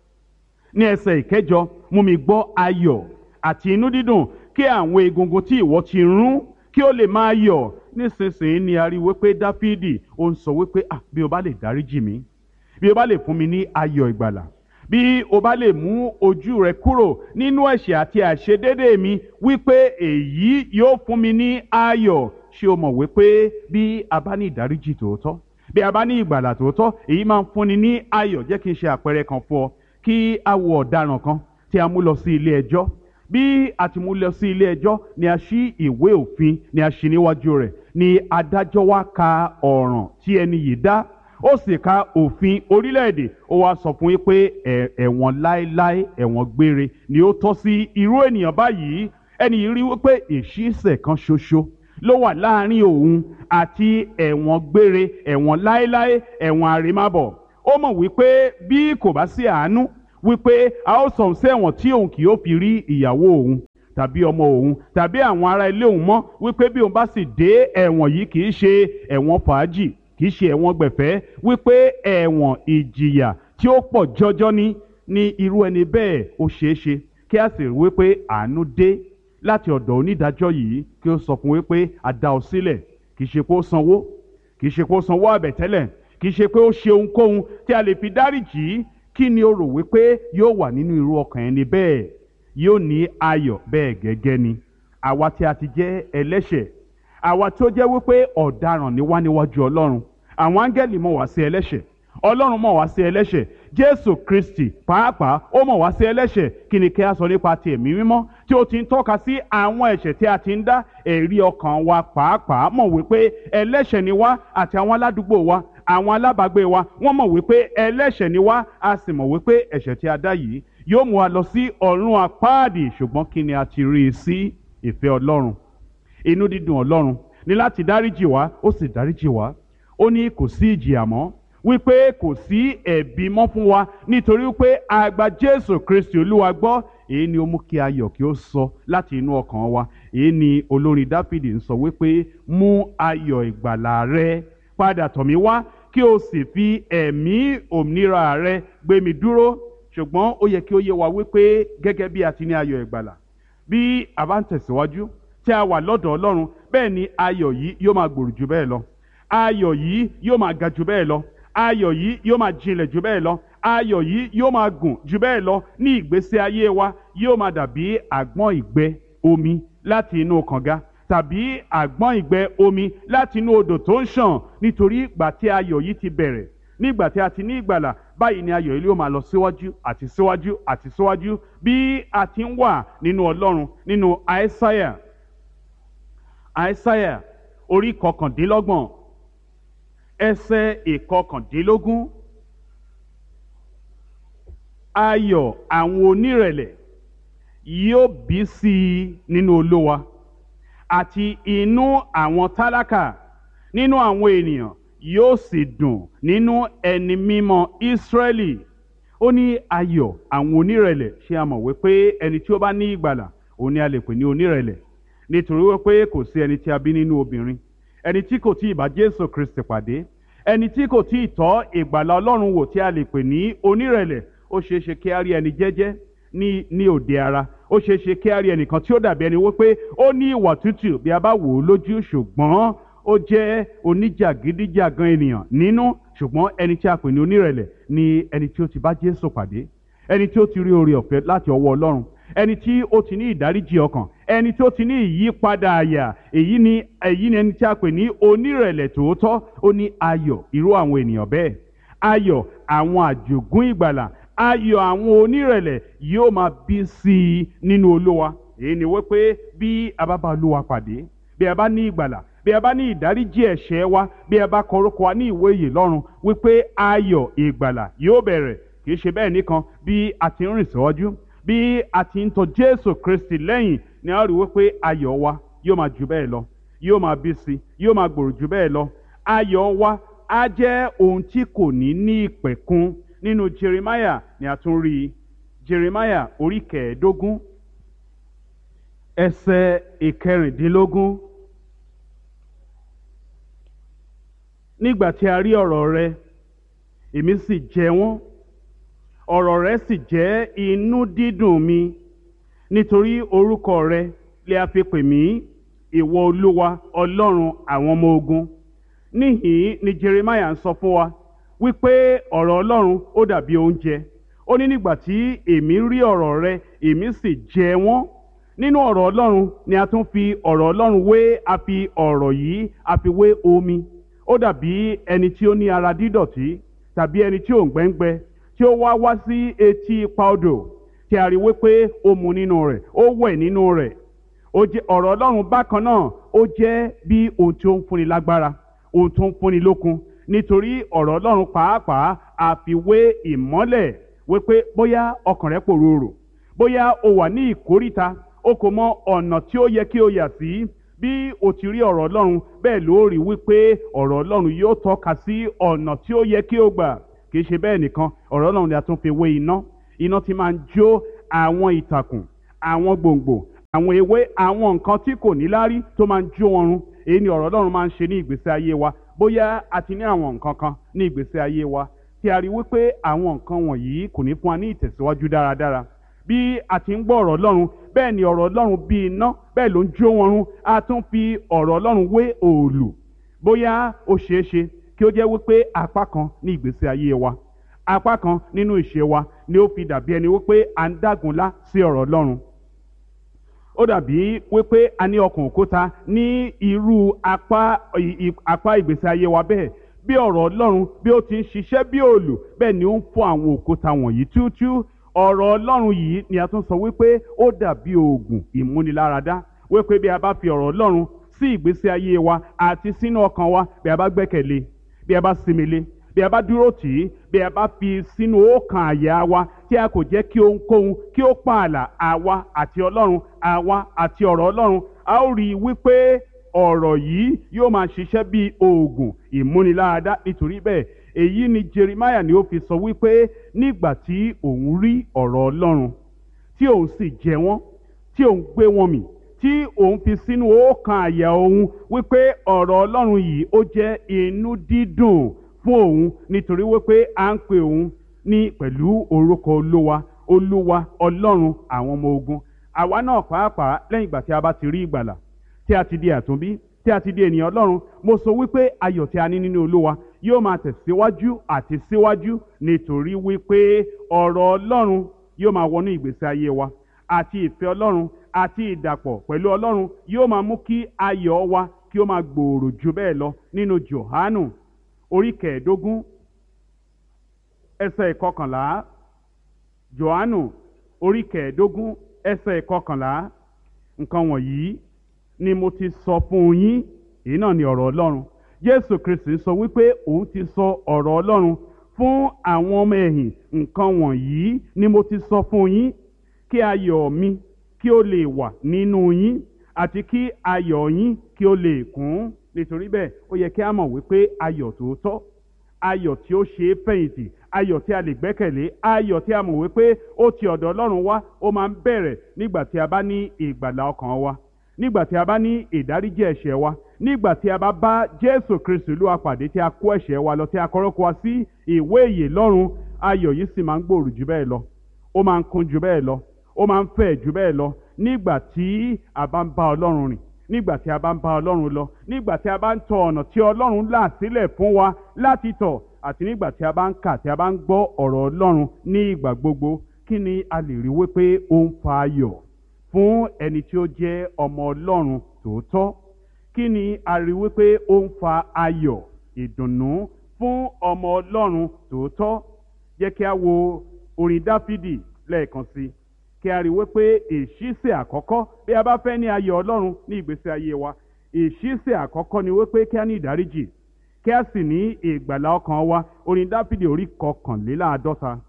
Ní ẹsẹ̀ ìkẹjọ, mú mi gbọ́ ayọ̀ àti inú dídùn, kí àwọn egungun tí ìwọ ti rún kí ó lè máa yọ̀. Nísinsìnyí ni a rí wípé Dáfídì ó ń sọ wípé ah bí o bá lè dáríjì mí, bí o bá lè fún mi ní ayọ̀ ìgbàlà, bí o bá lè mú ojú rẹ kúrò nínú ẹ̀ṣẹ̀ àti àìṣedéédé mi, wípé èyí yóò fún mi ní ayọ̀. Ṣé o mọ̀ wípé bí a bá ní ìdáríjì tòótọ́, bí a bá ní ìgbàlà tòótọ́, èyí máa ń fúnni ní ayọ̀. Jẹ́ kí n ṣe àpẹẹrẹ kan fún ọ. Kí a wo ọ̀daràn kan tí a mú lọ sí ilé ẹjọ́. Bí a ti mú lọ sí ilé ẹjọ́ ni a ṣí ìwé òfin ni a ṣí níwájú rẹ̀, ni adájọ́ wá ka ọ̀ràn tí ẹni yìí dá. Ó sì ka òfin orílẹ̀-èdè. Ó wá sọ fún yín pé ẹ̀wọ̀n láéláé, ẹ̀wọ̀n gbére ni ó tọ́ sí irú ènìyàn báyìí. Ẹni yìí rí wípé ìṣísẹ̀ kan ṣoṣo ló wà láàrin òun àti ẹ̀wọ̀n gbére, ẹ̀wọ̀n láéláé, ẹ̀wọ̀n àrèmábọ̀. Ó mọ̀ wípé bí kò bá sí àánú, wípé a ó sọ̀n sí ẹ̀wọ̀n tí òun kì yóò fi rí ìyàwó òun tàbí ọmọ òun tàbí àwọn ará ilé òun mọ́. Wípé bí òun bá sì dé ẹ̀wọ̀n yìí, kì í ṣe ẹ̀wọ̀n fàájì, kì í ṣe ẹ̀wọ̀n gbẹ̀fẹ́, wípé ẹ̀wọ̀n ìjìyà tí ó pọ̀ jọjọ ní ní irú ẹni bẹ́ẹ̀. Ó ṣeé ṣe kí a sì rí wípé àánú dé láti ọ̀dọ̀ onídàájọ́ yìí kí ó sọ fún wípé a dá ọ sílẹ̀, kì í ṣe pé ó sanwó, kì í ṣe pé ó sanwó àbẹ̀tẹ́lẹ̀, kì í ṣe pé ó ṣe ohunkóhun tí a lè fi dáríjì í. Kí ni o rò wípé yóò wà nínú irú ọkàn ẹni bẹ́ẹ̀? Yóò ní ayọ̀ bẹ́ẹ̀ gẹ́gẹ́ ni. Àwa tí a ti jẹ́ ẹlẹ́ṣẹ̀, àwa tí ó jẹ́ wípé ọ̀daràn ni wá níwájú Ọlọ́run, àwọn áńgẹ́lì mọ̀ wá sí ẹlẹ́ṣẹ̀, Ọlọ́run mọ̀ wá sí ẹlẹ́ṣẹ̀, Jésù Kristi pàápàá ó mọ̀ wá sí ẹlẹ́ṣẹ̀. Kí ni kí a sọ nípa ti ẹ̀mí mímọ́ tí ó ti ń tọ́ka sí àwọn ẹ̀ṣẹ̀ tí a ti ń dá? Ẹ̀rí ọkàn wa pàápàá mọ̀ wípé ẹlẹ́ṣẹ̀ ni wá, àti àwọn aládùúgbò wa, àwọn alábàágbé wa, wọ́n mọ̀ wípé ẹlẹ́ṣẹ̀ ni wá, a sì mọ̀ wípé ẹ̀ṣẹ̀ tí a dá yìí yóò mú wa lọ sí ọ̀run àpáàdì. Ṣùgbọ́n kí ni a ti rí i sí? Ìfẹ́ Ọlọ́run, inú dídùn Ọlọ́run ní láti dáríjì wá, ó sì dáríjì wá. Ó ní kò sí ìjìyà mọ́, wípé kò sí ẹ̀bi mọ́ fún wa nítorí wípé a gba Jésù Kristi Olúwa gbọ́. Èyí ni ó mú kí ayọ̀ kí ó sọ láti inú ọkàn wa. Èyí ni olórin Dáfídì ń sọ wípé mú ayọ̀ ìgbàlà rẹ padà tọ̀ mí wá, kí o sì fi ẹ̀mí òmìnira rẹ gbé mi dúró. Ṣùgbọ́n ó yẹ kí ó yé wa wípé gẹ́gẹ́ bí a ti ní ayọ̀ ìgbàlà, bí a bá ń tẹ̀síwájú tí a wà lọ́dọ̀ Ọlọ́run, bẹ́ẹ̀ ni ayọ̀ yìí yóò máa gbòòrò jù bẹ́ẹ̀ lọ, ayọ̀ yìí yóò máa ga jù bẹ́ẹ̀ lọ, ayọ̀ yìí yóò máa jinlẹ̀ jù bẹ́ẹ̀ lọ, ayọ̀ yìí yóò máa gùn jù bẹ́ẹ̀ lọ. Ní ìgbésí ayé wa yóò máa dàbí àgbọn ìgbẹ́ omi láti inú kànga, tàbí àgbọn ìgbẹ́ omi láti inú odò tó ń ṣàn. Nítorí ìgbà tí ayọ̀ yìí ti bẹ̀rẹ̀, nígbà tí a ti ní ìgbàlà, báyìí ni ayọ̀ yìí yóò máa lọ síwájú àti síwájú àti síwájú bí a ti ń wà nínú Ọlọ́run. Nínú Àìsáyà, Àìsáyà orí kọkàndínlọ́gbọ̀n ẹsẹ̀ ìkọkàndínlógún. Ayọ̀ àwọn onírẹ̀lẹ̀ yóò bí sí i nínú Olúwa, àti inú àwọn tálákà nínú àwọn ènìyàn yóò sì dùn nínú ẹni mímọ́ Ísírẹ́lì. Ó ní ayọ̀ àwọn onírẹ̀lẹ̀. Ṣé a mọ̀ wípé ẹni tí ó bá ní ìgbàlà òun ni a lè pè ní onírẹ̀lẹ̀? Nítorí wípé kò sí ẹni tí a bí nínú obìnrin, ẹni tí kò tí ì bá Jésù Kristi pàdé, ẹni tí kò tí ì tọ́ ìgbàlà Ọlọ́run wò tí a lè pè ní onírẹ̀lẹ̀. Ó ṣeé ṣe kí a rí ẹni jẹ́jẹ́ ní ní òde ara, ó ṣeé ṣe kí a rí ẹnìkan tí ó dàbí ẹni wípé ó ní ìwà tútù bí a bá wò ó lójú, ṣùgbọ́n ó jẹ́ oníjàgídíjàgan ènìyàn nínú. Ṣùgbọ́n ẹni tí a pè ní onírẹ̀lẹ̀ ni ẹni tí ó ti bá Jésù pàdé, ẹni tí ó ti rí oore ọ̀fẹ́ láti ọwọ́ Ọlọ́run, ẹni tí ó ti ní ìdáríjì ọkàn, ẹni tí ó ti ní ìyípadà àyà. Èyí ni èyí ni ẹni tí a pè ní onírẹ̀lẹ̀ tòótọ́. Ó ní ayọ̀ irú àwọn ènìyàn bẹ́ẹ̀, ayọ̀ àwọn àjogún ìgbàlà, ayọ̀ àwọn onírẹ̀lẹ̀ yóò máa bí sí i nínú Olúwa. Èyí ni wípé bí a bá bá Olúwa pàdé, bí a bá ní ìgbàlà, bí a bá ní ìdáríjì ẹ̀ṣẹ̀ wa, bí a bá kọ orúkọ wa ní ìwé ìyè lọ́run, wípé ayọ̀ ìgbàlà yóò bẹ̀rẹ̀. Kì í ṣe bẹ́ẹ̀ nìkan, bí a ti ń rìn síwájú, bí a ti ń tọ̀ Jésù Kristi lẹ́yìn, ni a rí wípé ayọ̀ wa yóò máa jù bẹ́ẹ̀ lọ, yóò máa bí sí, yóò máa gbòòrò jù bẹ́ẹ̀ lọ. Ayọ̀ wa á jẹ́ ohun tí kò ní ní ìpẹ̀kun. Nínú Jeremiah ni a tún rí i. Jeremiah orí kẹẹ̀ẹ́dógún ẹsẹ̀ ìkẹrìndínlógún. Nígbà tí a rí ọ̀rọ̀ rẹ, èmi sì jẹ wọ́n, ọ̀rọ̀ rẹ sì jẹ́ inú dídùn mi. Nítorí orúkọ rẹ lè a fi pè mí, ìwọ Olúwa Ọlọ́run àwọn ọmọ ogun. Níhìn ni Jeremiah ń sọ fún wa wípé ọ̀rọ̀ Ọlọ́run ó dàbí oúnjẹ. Ó ní nígbà tí èmi rí ọ̀rọ̀ rẹ, èmi sì jẹ wọ́n. Nínú ọ̀rọ̀ Ọlọ́run ni a tún fi ọ̀rọ̀ Ọlọ́run wé, a fi ọ̀rọ̀ yìí a fi wé omi. Ó dàbí ẹni tí ó ní ara dídọ̀tí, tàbí ẹni tí ò ń gbẹ́ngbẹ́, tí ó wá wá sí etí ipa odò, tí a rí wípé ó mu nínú rẹ̀, ó wẹ̀ nínú rẹ̀. Ó jẹ́ ọ̀rọ̀ Ọlọ́run bákan náà, ó jẹ́ bí ohun tí ó ń fúnni lágbára, ohun tó ń fúnni lókun. Nítorí ọ̀rọ̀ Ọlọ́run pàápàá a fi wé ìmọ́lẹ̀, wípé bóyá ọkàn rẹ pòrúurù, bóyá o wà ní ìkóríta, o kò mọ ọ̀nà tí ó yẹ kí o yà sí. Bí o ti rí ọ̀rọ̀ Ọlọ́run, bẹ́ẹ̀ ló rí wípé ọ̀rọ̀ Ọlọ́run yóò tọ́ka sí ọ̀nà tí ó yẹ kí o gbà. Kì í ṣe bẹ́ẹ̀ nìkan, ọ̀rọ̀ Ọlọ́run ni a tún fi wé iná. Iná tí máa ń jó àwọn ìtàkùn, àwọn gbòǹgbò, àwọn ewé, àwọn nǹkan tí kò ní lárí tó máa ń jó wọn run. Èyí ni ọ̀rọ̀ Ọlọ́run máa ń ṣe ní ìgbésí ayé wa. Bóyá a ti ní àwọn nǹkan kan ní ìgbésí ayé wa tí a rí wípé àwọn nǹkan wọ̀nyí kò ní fún wa ní ìtẹ̀síwájú dáradára. Bí a ti ń gbọ́ ọ̀rọ̀ Ọlọ́run, bẹ́ẹ̀ ni ọ̀rọ̀ ọlọ́run bí iná bẹ́ẹ̀ ló ń jó wọn run. A tún fi ọ̀rọ̀ ọlọ́run wé òòlù. Bóyá ó ṣeé ṣe kí ó jẹ́ wípé apá kan ní ìgbésí ayé wa, apá kan nínú ìṣe wa ni ó fi dàbí ẹni wípé à ń dàgúnlá sí ọ̀rọ̀ ọlọ́run. Ó dàbí wípé a ní ọkàn òkúta ní irú apá apá ìgbésí ayé wa bẹ́ẹ̀. Bí ọ̀rọ̀ ọlọ́run bí ó ti ń ṣiṣẹ́ bí òòlù, bẹ́ẹ̀ ni ó ń fọ́ àwọn òkúta wọ̀nyí túútúú. Ọ̀rọ̀ ọlọ́run yìí ni a tún sọ wípé ó dàbí oògùn ìmúniláradá, wípé bí a bá fi ọ̀rọ̀ ọlọ́run sí ìgbésí ayé wa àti sínú ọkàn wa, bí a bá gbẹ́kẹ̀lé, bí a bá sinmi lé, bí a bá dúró tì í, bí a bá fi sínú ọkàn àyà wa tí a kò jẹ́ kí ohunkóhun kí ó pààlà àwa àti ọlọ́run, àwa àti ọ̀rọ̀ ọlọ́run, a ó rí i wípé ọ̀rọ̀ yìí yóò máa ṣiṣẹ́ bí oògùn ìmúniláradá. Nítorí bẹ́ẹ̀, èyí ni Jeremiah ni ó fi sọ wípé nígbà tí òun rí ọ̀rọ̀ ọlọ́run tí òun sì jẹ wọ́n, tí òun gbé wọn mì, tí òun fi sínú ọkàn àyà òun, wípé ọ̀rọ̀ ọlọ́run yìí ó jẹ́ inú dídùn fún òun, nítorí wípé à ń pè òun ní pẹ̀lú orúkọ olúwa olúwa ọlọ́run àwọn ọmọ ogun. Àwa náà pàápàá lẹ́yìn ìgbà tí a bá ti rí ìgbàlà, tí a ti di àtúnbí, tí a ti di ènìyàn ọlọ́run, mo sọ wípé ayọ̀ tí a ní nínú olúwa yóò máa tẹ̀síwájú àti síwájú, nítorí wípé ọ̀rọ̀ ọlọ́run yóò máa wọnú ìgbésí ayé wa, àti ìfẹ́ ọlọ́run àti ìdàpọ̀ pẹ̀lú ọlọ́run yóò máa mú kí ayọ̀ wa kí ó máa gbòòrò jù bẹ́ẹ̀ lọ. Nínú Jòhánù orí kẹẹ̀ẹ́dógún ẹsẹ̀ ìkọkànlá, Jòhánù orí kẹẹ̀ẹ́dógún ẹsẹ̀ ìkọkànlá, nǹkan wọ̀nyí ni mo ti sọ fún yín. Èyí náà ni ọ̀rọ̀ ọlọ́run. Jésù Kristi sọ wípé òun ti sọ ọ̀rọ̀ ọlọ́run fún àwọn ọmọ ẹ̀yìn. Nǹkan wọ̀nyí ni mo ti sọ fún yín kí ayọ̀ mi kí ó lè wà nínú yín àti kí ayọ̀ yín kí ó lè kún. Nítorí bẹ́ẹ̀, ó yẹ kí a mọ̀ wípé ayọ̀ tòótọ́, ayọ̀ tí ó ṣe é fẹ̀yìntì, ayọ̀ tí a lè gbẹ́kẹ̀lé, ayọ̀ tí a mọ̀ wípé ó ti ọ̀dọ̀ ọlọ́run wá, ó máa ń bẹ̀rẹ̀ nígbà tí a bá ní ìgbàlà ọkàn wa, nígbà tí a bá ní ìdáríjì ẹ̀ṣẹ̀ wa, nígbà tí a bá bá Jésù Kristi Olúwa pàdé, tí a kó ẹ̀ṣẹ̀ wa lọ, tí a kọrọ́kọ wa sí ìwé ìyè lọ́run. Ayọ̀ yìí sì máa ń gbòòrò jù bẹ́ẹ̀ lọ, ó máa ń kún jù bẹ́ẹ̀ lọ, ó máa ń fẹ̀ jù bẹ́ẹ̀ lọ nígbà tí a bá ń bá Ọlọ́run rìn, nígbà tí a bá ń bá Ọlọ́run lọ, nígbà tí a bá ń tọ ọ̀nà tí Ọlọ́run là sílẹ̀ fún wa láti tọ̀, àti nígbà tí a bá ń kà, tí a bá ń gbọ́ ọ̀rọ̀ Ọlọ́run ní ìgbà gbogbo. Kí ni a lè rí wípé ó ń fa ayọ̀ fún ẹni tí ó jẹ́ ọmọ Ọlọ́run tòótọ́? Kí ni a rí wípé ó ń fa ayọ̀, ìdùnnú fún ọmọ Ọlọ́run tòótọ́? Jẹ́ kí a wo orin Dáfídì lẹ́ẹ̀kan sí, kí a rí wípé ìṣísẹ̀ àkọ́kọ́ bí a bá fẹ́ ní ayọ̀ Ọlọ́run ní ìgbésí ayé wa, ìṣísẹ̀ àkọ́kọ́ ni wípé kí a ní ìdáríjì, kí a sì ní ìgbàlà ọkàn wa. Orin Dáfídì orí kọkànléláàádọ́ta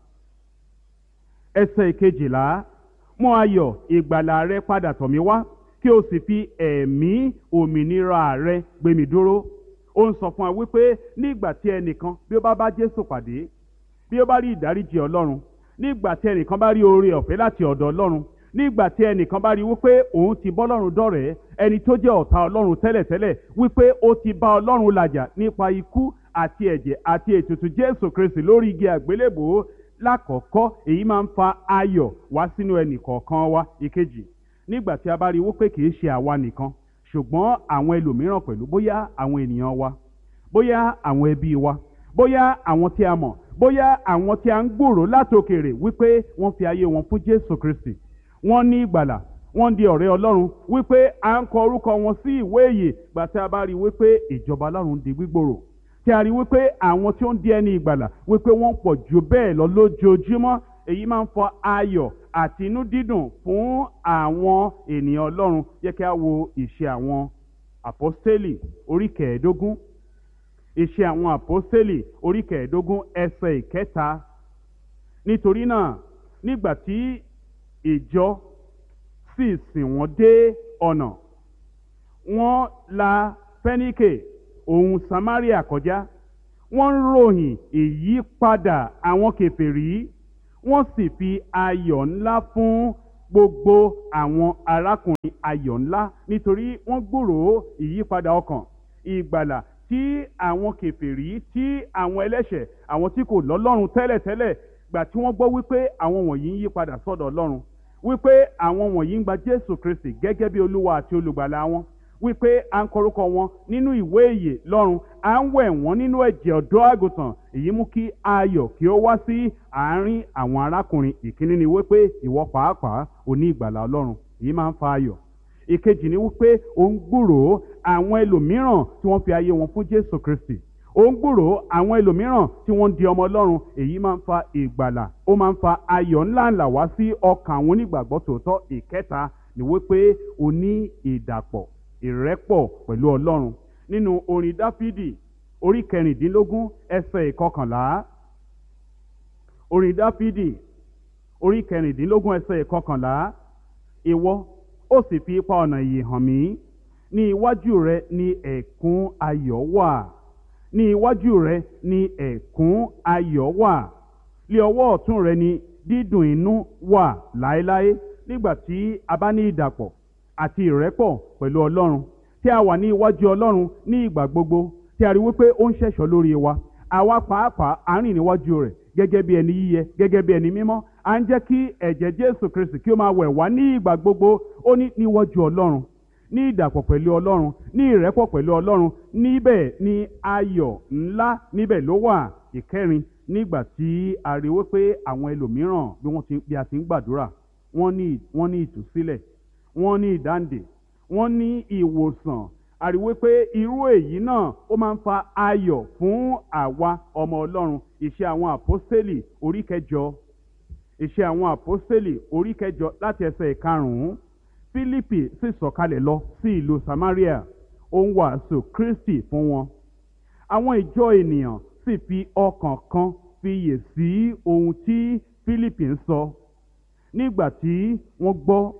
ẹsẹ̀ ìkejìlá, mú ayọ̀ ìgbàlà rẹ padà tọ̀ mí wá, kí o sì fi ẹ̀mí òmìnira rẹ gbé mi dúró. Ó ń sọ fún wa wípé nígbà tí ẹnìkan bí ó bá bá Jésù pàdé, bí ó bá rí ìdáríjì Ọlọ́run, nígbà tí ẹnìkan bá rí oore ọ̀fẹ́ láti ọ̀dọ̀ Ọlọ́run, nígbà tí ẹnìkan bá rí wípé òun ti bọ́ Ọlọ́run dọ̀rẹ́, ẹni tó jẹ́ ọ̀tá Ọlọ́run tẹ́lẹ̀tẹ́lẹ̀, wípé ó ti bá Ọlọ́run làjà nípa ikú àti ẹ̀jẹ̀ àti ètùtù Jésù Kristi lórí igi àgbélébòó. Lákọ̀ọ́kọ́, èyí máa ń fa ayọ̀ wá sínú ẹnì kọ̀ọ̀kan wa. Ìkejì, nígbà tí a bá rí wípé kì í ṣe àwa nìkan, ṣùgbọ́n àwọn ẹlòmíràn pẹ̀lú, bóyá àwọn ènìyàn wa, bóyá àwọn ẹbí wa, bóyá àwọn tí a mọ̀, bóyá àwọn tí a ń gbòòrò látòkèrè, wípé wọ́n fi ayé wọn fún Jésù Kristi, wọ́n ní ìgbàlà, wọ́n di ọ̀rẹ́ Ọlọ́run, wípé à ń kọ orúkọ wọn sí ìwé ìyè. Gbà tí a bá rí wípé ìjọba Ọlọ́run di gbígbòòrò, tí a rí wípé àwọn tí ó ń di ẹni ìgbàlà wípé wọ́n pọ̀ jù bẹ́ẹ̀ lọ lójoojúmọ́, èyí máa ń fa ayọ̀ àti inú dídùn fún àwọn ènìyàn Ọlọ́run. Yẹ kí a wo ìṣe àwọn àpọ́stélì orí kẹẹ̀ẹ́dógún, ìṣe àwọn àpọ́stélì orí kẹẹ̀ẹ́dógún ẹsẹ̀ ìkẹta. Nítorí náà, nígbà tí ìjọ sì sìn wọ́n dé ọ̀nà, wọ́n la Fẹ́níkè òun Samaria kọjá, wọ́n ń ròyìn ìyípadà àwọn kèfèrí, wọ́n sì fi ayọ̀ ńlá fún gbogbo àwọn arákùnrin. Ayọ̀ ńlá nítorí wọ́n gbúròó ìyípadà ọkàn, ìgbàlà tí àwọn kèfèrí, tí àwọn ẹlẹ́ṣẹ̀, àwọn tí kò lọ́lọ́run tẹ́lẹ̀tẹ́lẹ̀, gbà tí wọ́n gbọ́ wípé àwọn wọ̀nyí ń yí padà sọ́dọ̀ Ọlọ́run, wípé àwọn wọ̀nyí ń gba Jésù Kristi gẹ́gẹ́ bí Olúwa àti olùgbàlà wọn, wípé à ń kọrúkọ wọn nínú ìwé ìyè lọ́run, à ń wẹ̀ wọ́n nínú ẹ̀jẹ̀ ọ̀dọ́ àgùntàn. Èyí mú kí ayọ̀ kí ó wá sí àárín àwọn arákùnrin. Ìkíní ni wípé ìwọ pàápàá ò ní ìgbàlà Ọlọ́run, èyí máa ń fa ayọ̀. Ìkejì ni wípé ó ń gbúròó àwọn ẹlòmíràn tí wọ́n fi ayé wọn fún Jésù Kristi, ó ń gbúròó àwọn ẹlòmíràn tí wọ́n ń di ọmọ Ọlọ́run. Èyí máa ń fa ìgbàlà, ó máa ń fa ayọ̀ ńláńlá wá sí ọkàn àwọn onígbàgbọ́ tòótọ́. Ìkẹta ni wípé ó ní ìdàpọ̀, ìrẹ́pọ̀ pẹ̀lú Ọlọ́run. Nínú orin Dáfídì orí kẹrìndínlógún ẹsẹ̀ ìkọkànlá, orin Dáfídì orí kẹrìndínlógún ẹsẹ̀ ìkọkànlá, ìwọ ó sì fi ipa ọ̀nà ìyè hàn mí, ní iwájú rẹ ni ẹ̀kún ayọ̀ wà, ní iwájú rẹ ni ẹ̀kún ayọ̀ wà, lé ọwọ́ ọ̀tún rẹ ni dídùn inú wà láéláé. Nígbà tí a bá ní ìdàpọ̀ àti ìrẹ́pọ̀ pẹ̀lú Ọlọ́run, tí a wà ní iwájú Ọlọ́run ní ìgbà gbogbo, tí a rí wípé ó ń ṣẹ̀ṣọ́ lórí wa, àwa pàápàá à ń rìn níwájú rẹ̀ gẹ́gẹ́ bí ẹni yíyẹ, gẹ́gẹ́ bí ẹni mímọ́. À ń jẹ́ kí ẹ̀jẹ̀ Jésù Kristi kí ó máa wẹ̀ wá ní ìgbà gbogbo. Ó ní níwájú Ọlọ́run, ní ìdàpọ̀ pẹ̀lú Ọlọ́run, ní ìrẹ́pọ̀ pẹ̀lú Ọlọ́run, níbẹ̀ ni ayọ̀ ńlá níbẹ̀ ló wà. Ìkẹrin, nígbà tí a rí wípé àwọn ẹlòmíràn bí wọ́n ti bí a ti ń gbàdúrà, wọ́n ní wọ́n ní ìtúsílẹ̀, wọ́n ní ìdáǹdè, wọ́n ní ìwòsàn. A rí wípé irú èyí náà ó máa ń fa ayọ̀ fún àwa ọmọ Ọlọ́run. Iṣẹ́ àwọn àpọ́stélì orí kẹjọ, Iṣẹ́ àwọn àpọ́stélì orí kẹjọ láti ẹsẹ̀ ìkarùn-ún. Fílípì sì sọ̀kalẹ̀ lọ sí ìlú Samaria, ó ń wàásù Kristi fún wọn. Àwọn ìjọ ènìyàn sì fi ọkàn kan fiyè sí ohun tí Fílípì ń sọ. Nígbà tí wọ́n gbọ́,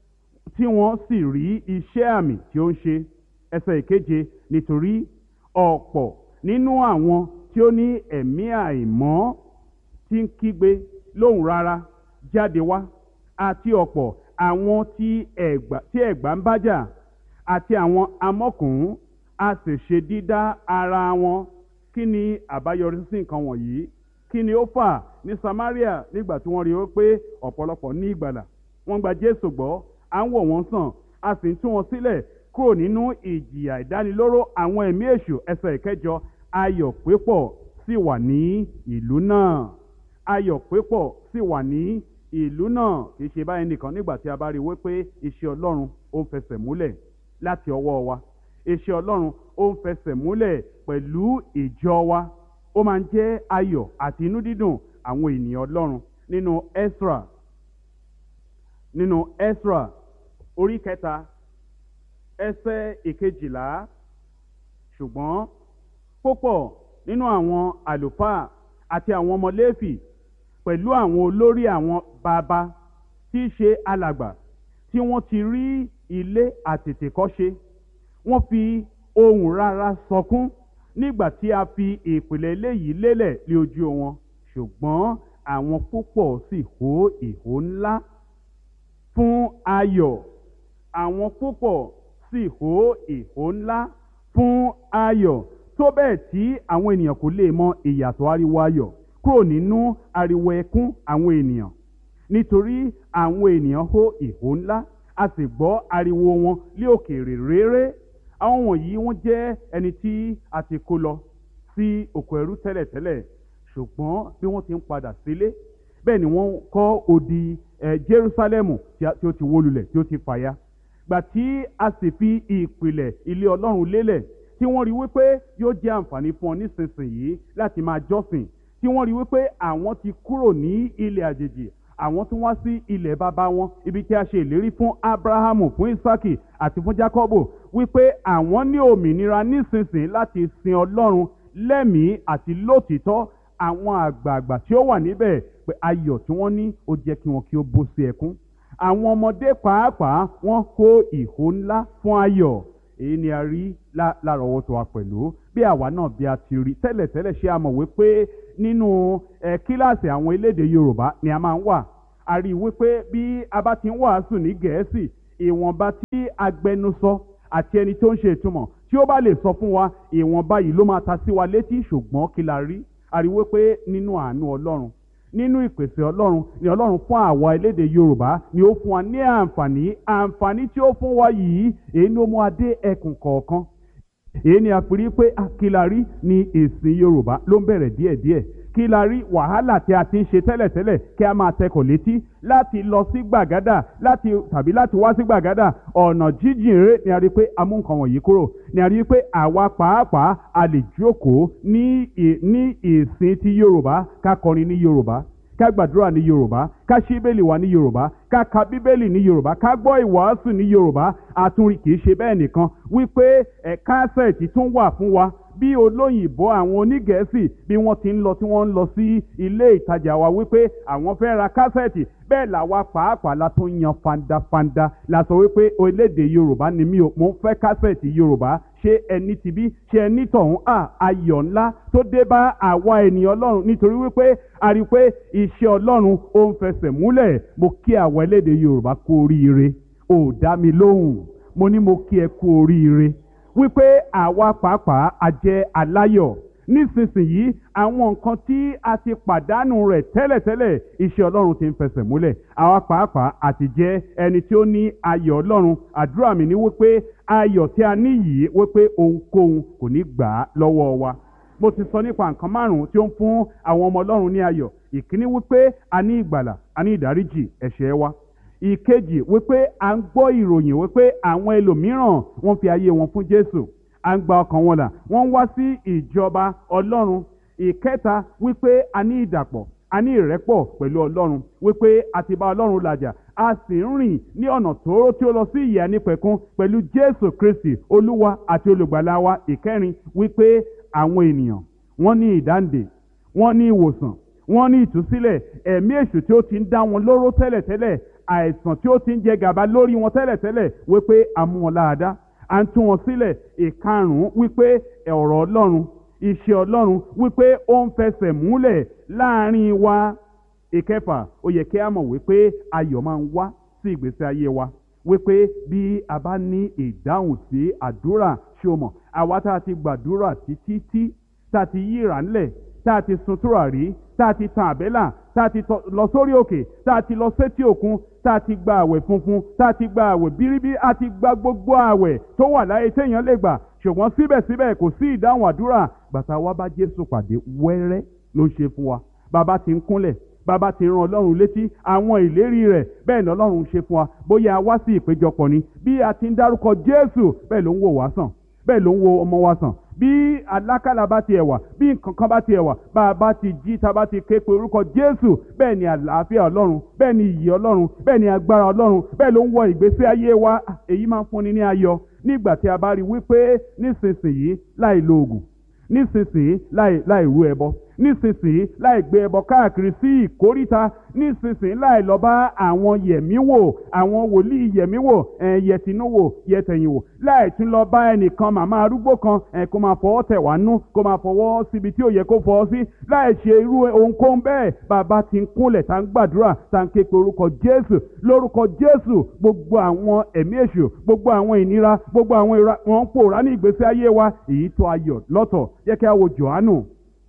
tí wọ́n sì rí iṣẹ́ àmì tí ó ń ṣe. Ẹsẹ̀ ìkeje, nítorí ọ̀pọ̀ nínú àwọn tí ó ní ẹ̀mí àìmọ́ tí ń kígbe lóhùn rárá jáde wá, àti ọ̀pọ̀ àwọn tí ẹ̀gbà tí ẹ̀gbà ń bájà, àti àwọn amọ́kùnrin, a sì ṣe dídá ara wọn. Kí ni àbáyọrí sí nǹkan wọ̀nyí? Kí ni ó fà ní Samaria nígbà tí wọ́n rí i pé ọ̀pọ̀lọpọ̀ ní ìgbàlà, wọ́n gba Jésù gbọ́, à ń wò wọ́n sàn, a sì ń tú wọn sílẹ̀ kúrò nínú ìjìyà ìdánilóró àwọn ẹ̀mí èṣù. Ẹsẹ̀ ìkẹjọ, ayọ̀ pípọ̀ sì wà ní ìlú náà. Ayọ̀ pípọ̀ sì wà ní ìlú náà. Kì í ṣe báyìí nìkan. Nígbà tí a bá rí i wípé iṣẹ́ Ọlọ́run ó ń fẹsẹ̀ múlẹ̀ láti ọwọ́ wa, iṣẹ́ Ọlọ́run ó ń fẹsẹ̀ múlẹ̀ pẹ̀lú ìjọ wa, ó máa ń jẹ́ ayọ̀ àti inú dídùn àwọn ènìyàn Ọlọ́run. Nínú Ẹ́sírà, nínú Ẹ́sírà orí kẹta ẹsẹ̀ ìkejìlá, ṣùgbọ́n púpọ̀ nínú àwọn àlùfáà àti àwọn ọmọ Léfì pẹ̀lú àwọn olórí àwọn bàbá tí í ṣe alàgbà, tí wọ́n ti rí ilé àtètèkọ́ṣe, wọ́n fi ohùn rárá sọkún nígbà tí a fi ìpìlẹ̀ ilé yìí lélẹ̀ lé ojú wọn. Ṣùgbọ́n àwọn púpọ̀ sì hó ìhó ńlá fún ayọ̀. Àwọn púpọ̀ sì hó ìhó ńlá fún ayọ̀, tó bẹ́ẹ̀ tí àwọn ènìyàn kò lè mọ ìyàtọ̀ ariwo ayọ̀ kúrò nínú ariwo ẹkún àwọn ènìyàn, nítorí àwọn ènìyàn hó ìhó ńlá, a sì gbọ́ ariwo wọn lé òkèèrè réré. Àwọn wọ̀nyí wọ́n jẹ́ ẹni tí a ti kó lọ sí oko ẹrú tẹ́lẹ̀tẹ́lẹ̀, ṣùgbọ́n bí wọ́n ti ń padà sílé, bẹ́ẹ̀ ni wọ́n kọ́ odi ẹ̀ Jerúsálẹ́mù tí ó ti wó lulẹ̀, tí ó ti fàya. Gbà tí a sì fi ìpìlẹ̀ ilé Ọlọ́run lélẹ̀, tí wọ́n rí wípé yóò jẹ́ àǹfààní fún ọ nísinsìnyí láti máa jọ́sìn, tí wọ́n rí wípé àwọn ti kúrò ní ilẹ̀ àjèjì, àwọn tún wá sí ilẹ̀ bàbá wọn, ibi tí a ṣe ìlérí fún Ábúráhámù, fún Ísákì àti fún Jákọ́bù, wípé àwọn ní òmìnira nísinsìnyí láti sin Ọlọ́run lẹ́mìí àti lótìítọ́. Àwọn àgbààgbà tí ó wà níbẹ̀, pé ayọ̀ tí wọ́n ní ó jẹ́ kí wọn kí ó bó sí ẹkún. Àwọn ọmọdé pàápàá wọ́n kó ìhó ńlá fún ayọ̀. Èyí ni a rí lárọ̀ọ́wọ́tó wa pẹ̀lú. Bí àwa náà bí a ti rí tẹ́lẹ̀tẹ́lẹ̀, ṣé a mọ̀ wípé nínú ẹ kíláàsì àwọn elédè Yorùbá ni a máa ń wà. A rí i wípé bí a bá ti ń wàásù ní Gẹ̀ẹ́sì, ìwọ̀nba tí agbẹnusọ àti ẹni tó ń ṣe ìtumọ̀ tí ó bá lè sọ fún wa, ìwọ̀nba yìí ló máa ta sí wa létí. Ṣùgbọ́n kí la rí? A rí i wípé nínú àánú Ọlọ́run, nínú ìpèsè ọlọ́run ni ọlọ́run fún àwa elédè yorùbá ni ó fún wa ní àǹfààní àǹfààní tí ó fún wa yìí èyí ni ó mú adé ẹkùn kọ̀ọ̀kan èyí ni a fi rí pé àkìlárí ni èsìn yorùbá ló ń bẹ̀rẹ̀ díẹ̀díẹ̀ kí la rí wàhálà tí a ti ń ṣe tẹ́lẹ̀tẹ́lẹ̀ kí a máa tẹkọ̀ létí láti lọ sí gbàgádà láti tàbí láti wá sí gbàgádà ọ̀nà jíjìn rere ni a rí pé a mú nǹkan wọ̀nyí kúrò ni a rí pé àwa pàápàá a lè jókòó ní ní ìsìn ti yorùbá ká kọrin ní yorùbá ká gbàdúrà ní yorùbá ká ṣí bíbélì wa ní yorùbá ká ka bíbélì ní yorùbá ká gbọ́ ìwàásù ní yorùbá àtúnrí kì í ṣe bẹ́ẹ̀ nìkan wípé ẹ̀ kásẹ̀tì tún wà fún wa bí olóyìnbó àwọn onígẹ̀ẹ́sì bí wọ́n ti ń lọ tí wọ́n ń lọ sí ilé ìtajà wa wípé àwọn fẹ́ ra kásẹ̀tì bẹ́ẹ̀ làwa pàápàá la tún yan fandafanda la sọ wípé orílẹ̀-èdè yorùbá ni mí o mo ń fẹ́ kásẹ̀tì yorùbá ṣé ẹni ti bí ṣé ẹni tọ̀hún à ayọ̀ ńlá tó dé bá àwa ènìyàn ọlọ́run nítorí wípé a rí i pé iṣẹ́ ọlọ́run ó ń fẹsẹ̀ múlẹ̀ mo kí àwa elédè yorùbá kú oríire ò dá mi lóhùn mo ní mo kí ẹ kú oríire wípé àwa pàápàá a jẹ́ aláyọ̀ nísinsìnyí àwọn nǹkan tí a ti pàdánù rẹ̀ tẹ́lẹ̀tẹ́lẹ̀ iṣẹ́ ọlọ́run ti ń fẹsẹ̀ múlẹ̀ àwa pàápàá àti jẹ́ ẹni tí ó ní ayọ̀ ọlọ́run àdúrà mi ni wípé ayọ̀ tí a ní yìí wípé ohunkóhun kò ní gbà á lọ́wọ́ wa mo ti sọ nípa nǹkan márùn-ún tí ó ń fún àwọn ọmọ ọlọ́run ní ayọ̀ ìkíní wípé a ní ìgbàlà a ní ìdáríjì ẹ̀ṣẹ̀ wa ìkejì wípé à ń gbọ́ ìròyìn wípé àwọn ẹlòmíràn wọ́n fi ayé wọn fún jésù à ń gba ọkàn wọn là wọ́n ń wá sí ìjọba ọlọ́run ìkẹta wípé a ní ìdàpọ̀ a ní ìrẹ́pọ̀ pẹ̀lú ọlọ́run wípé a ti bá ọlọ́run làjà a sì ń rìn ní ọ̀nà tóóró tí ó lọ sí ìyè ànípẹ̀kun pẹ̀lú jésù kristi olúwa àti olùgbàlà wa ìkẹrin wípé àwọn ènìyàn wọ́n ní ìdáǹdè wọ́n ní ìwòsàn wọ́n ní ìtúsílẹ̀ ẹ̀mí èṣù tí ó ti ń dá wọn lóró tẹ́lẹ̀tẹ́lẹ̀ àìsàn tí ó ti ń jẹ gàba lórí wọn tẹ́lẹ̀tẹ́lẹ̀ wípé a mú wọn láàdá à ń tú wọn sílẹ̀ ìkarùn-ún wípé ọ̀rọ̀ ọlọ́run iṣẹ́ ọlọ́run wípé ó ń fẹsẹ̀ múlẹ̀ láàrin wa ìkẹfà ó yẹ kí a mọ̀ wípé ayọ̀ máa ń wá sí ìgbésí ayé wa wípé bí a bá ní ìdáhùn sí àdúrà ṣé o mọ̀ àwa tá a ti gbàdúrà títí tí tá a ti yíra ńlẹ̀ tá a ti sun tùràrí tá a ti tan àbẹ́là tá a ti lọ sórí òkè tá a ti lọ sétí òkun tá a ti gba àwẹ̀ funfun tá a ti gba àwẹ̀ bíríbí a ti gba gbogbo àwẹ̀ tó wà láyé téèyàn lè gbà ṣùgbọ́n síbẹ̀síbẹ̀ kò sí ìdáhùn àdúrà bàtà wa bá jésù pàdé wẹ́rẹ́ ló ń ṣe fún wa bàbá ti ń kúnlẹ̀ bàbá ti rán ọlọ́run létí àwọn ìlérí rẹ̀ bẹ́ẹ̀ ni ọlọ́run ń ṣe fún wa bóyá a wá sí ìpéjọpọ̀ ni bí a ti ń dárúkọ jésù bẹ́ẹ̀ ló ń wò wá sàn bẹ́ẹ̀ ló ń wo ọmọ wa sàn bí alákàlà bá tiẹ̀ wà bí nǹkan kan bá tiẹ̀ wà bá a bá ti jí tá a bá ti ké pe orúkọ jésù bẹ́ẹ̀ ni àlàáfíà ọlọ́run bẹ́ẹ̀ ni ìyè ọlọ́run bẹ́ẹ̀ ni agbára ọlọ́run bẹ́ẹ̀ ló ń wọ ìgbésí ayé wa èyí máa ń fúnni ní ayọ̀ nígbà tí a bá rí wípé nísinsìnyí láì lo oògùn nísinsìnyí láì láì rú ẹbọ nísinsìnyí láì gbé ẹbọ káàkiri sí ìkóríta nísinsìnyí láì lọ bá àwọn yẹ̀mí wò àwọn wòlíì yẹ̀mí wò ẹ̀ yẹ̀tìnú wò yẹ̀tẹ̀yìn wò láì tún lọ bá ẹnìkan màmá arúgbó kan ẹ̀ kó máa fọwọ́ tẹ̀ wá nú kó máa fọwọ́ síbi tí ò yẹ kó fọwọ́ sí láì ṣe irú ohunkóhun bẹ́ẹ̀ bàbá ti ń kúnlẹ̀ tá ń gbàdúrà tá ń ké pe orúkọ jésù lórúkọ jésù gbogbo àwọn ẹ̀mí èṣù gbogbo àwọn ìnira gbogbo àwọn ìra wọn ń pòórá ní ìgbésí ayé wa èyí tó ayọ̀ lọ́tọ̀ jẹ́ kí a wo jòhánù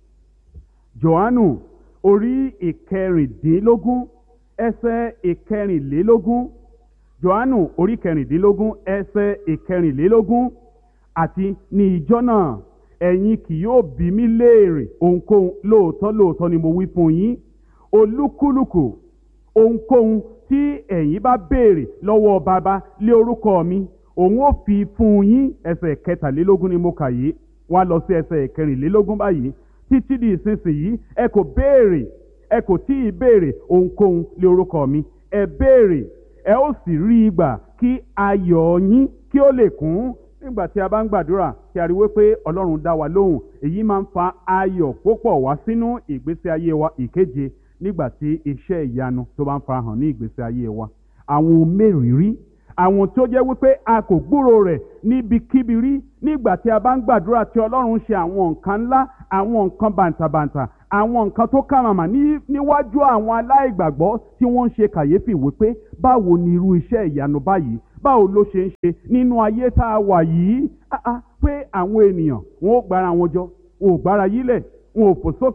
jòhánù orí ìkẹrìndínlógún ẹsẹ̀ ìkẹrìnlélógún jòhánù orí kẹrìndínlógún ẹsẹ̀ ìkẹrìnlélógún àti ní ìjọ náà ẹ̀yin kì yóò bi mí léèrè ohunkóhun lóòótọ́ lóòótọ́ ni mo wí fún yín olúkúlùkù ohunkóhun tí ẹ̀yin bá béèrè lọ́wọ́ baba lé orúkọ mi òun ó fi fún yín ẹsẹ̀ kẹtàlélógún ni mo kà yìí wá lọ sí ẹsẹ̀ ìkẹrìnlélógún báyìí títí di ìsinsìnyí ẹ kò béèrè ẹ kò tí ì béèrè ohunkóhun lé orúkọ mi ẹ béèrè ẹ ó sì rí i gbà kí ayọ̀ yín kí ó lè kún nígbà tí a bá ń gbàdúrà tí a rí wípé ọlọ́run dá wa lóhùn èyí máa ń fa ayọ̀ púpọ̀ wá sínú ìgbésí ayé wa ìkeje nígbà tí iṣẹ́ ìyanu tó bá ń farahàn ní ìgbésí ayé wa àwọn mẹ́rìírí àwọn tó jẹ́ wípé a kò gbúrò rẹ̀ níbikíbi rí nígbà tí a bá ń gbàdúrà tí ọlọ́run ṣe àwọn nǹkan ńlá àwọn nǹkan bàǹtàbàǹtà àwọn nǹkan tó kàmàmà ní níwájú àwọn aláìgbàgbọ́ tí wọ́n ń ṣe kàyéfì wípé báwo ni irú iṣẹ́ ìyanu báyìí báwo ló ṣe ń ṣe nínú ayé tá a wà yìí pé àwọn ènìyàn wọn ò gbára wọn jọ wọn ò gbára yílẹ̀ wọn ò fò sókè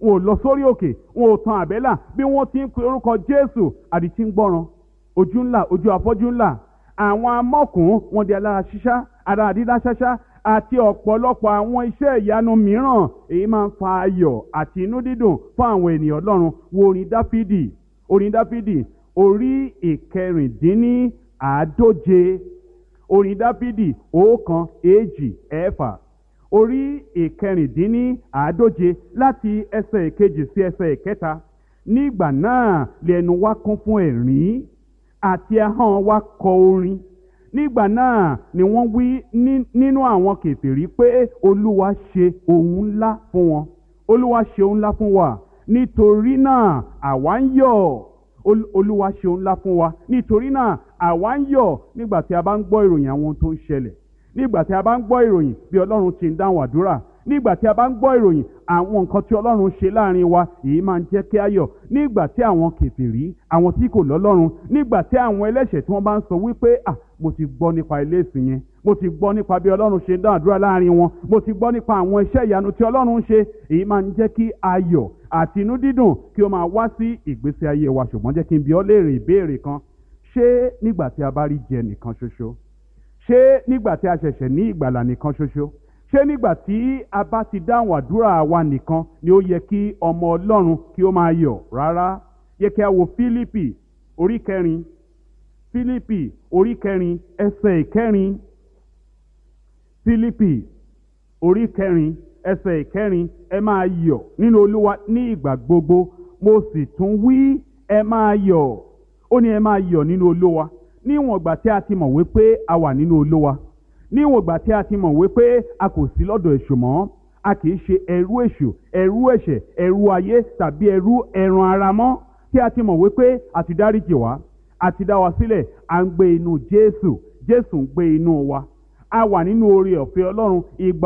wọn ò lọ sórí òkè, wọn ò tan àbẹ́là. Bí wọ́n ti ń pe orúkọ Jésù, àdìtí ń gbọ́ràn, ojú ńlá, ojú afọ́jú ńlá. Àwọn amọ́kùn wọn di alára ṣíṣá, ara dídá ṣáṣá, àti ọ̀pọ̀lọpọ̀ àwọn iṣẹ́ ìyanu mìíràn. Èyí máa ń fa ayọ̀ àti inú dídùn fún àwọn ènìyàn Ọlọ́run. Wo orin Dáfídì, orin Dáfídì orí ìkẹrìndínní àádóje, orin Dáfídì ọ̀kan èjì ẹ̀fà, orí ìkẹrìndínní àádóje láti ẹsẹ̀ ìkejì sí ẹsẹ̀ ìkẹta. Nígbà náà lẹ́nu wa kún fún ẹ̀rín àti ahọ́n wa kọ orin. Nígbà náà ni wọ́n wí nínú àwọn kèfèrí pé Olúwa ṣe ohun ńlá fún wọn. Olúwa ṣe ohun ńlá fún wa, nítorí náà àwa ń yọ̀. Olúwa ṣe ohun ńlá fún wa, nítorí náà àwa ń yọ̀. Nígbà tí a bá ń gbọ́ ìròyìn àwọn ohun tó ń ṣẹlẹ̀, nígbà tí a bá ń gbọ́ ìròyìn bí Ọlọ́run ti ń dáhùn àdúrà, nígbà tí a bá ń gbọ́ ìròyìn àwọn nǹkan tí Ọlọ́run ṣe láàrin wa, èyí máa ń jẹ́ kí a yọ̀. Nígbà tí àwọn kèfèrí, àwọn tí kò lọ́lọ́run, nígbà tí àwọn ẹlẹ́ṣẹ̀ tí wọ́n bá ń sọ wípé à mo ti gbọ́ nípa ilé ìsìn yẹn, mo ti gbọ́ nípa bí Ọlọ́run ṣe ń dáhùn àdúrà láàrin wọn, mo ti gbọ́ nípa àwọn iṣẹ́ ìyanu tí Ọlọ́run ń ṣe, èyí máa ń jẹ́ kí ayọ̀ àti inú dídùn kí ó máa wá sí ìgbésí ayé wa. Ṣùgbọ́n jẹ́ kí n bi ọ́ léèrè ìbéèrè kan. Ṣé nígbà tí a bá rí jẹ nìkan ṣoṣo? Ṣé nígbà tí a ṣẹ̀ṣẹ̀ ní ìgbàlà nìkan ṣoṣo? Ṣé nígbà tí a bá ti dáhùn àdúrà wa nìkan ni ó yẹ kí ọmọ Ọlọ́run kí ó máa yọ̀? Rárá. Yẹ kí a wo Fílípì orí kẹrin, Fílípì orí kẹrin ẹsẹ̀ ìkẹrin, Fílípì orí kẹrin ẹsẹ̀ ìkẹrin. Ẹ máa yọ̀ nínú Olúwa ní ìgbà gbogbo, mo sì tún wí ẹ máa yọ̀. Ó ní ẹ máa yọ̀ nínú Olúwa. Níwọ̀n ìgbà tí a ti mọ̀ wípé a wà nínú Olúwa, níwọ̀n ìgbà tí a ti mọ̀ wípé a kò sí lọ́dọ̀ èṣù mọ́, a kì í ṣe ẹrú èṣù, ẹrú ẹ̀ṣẹ̀, ẹrú ayé tàbí ẹrú ẹran ara mọ́, tí a ti mọ̀ wípé a ti dáríjì wá, a ti dá wa sílẹ̀, à ń gbé inú Jésù, Jésù ń gbé inú wa. A wà nínú oore ọ̀fẹ́ Ọlọ́run,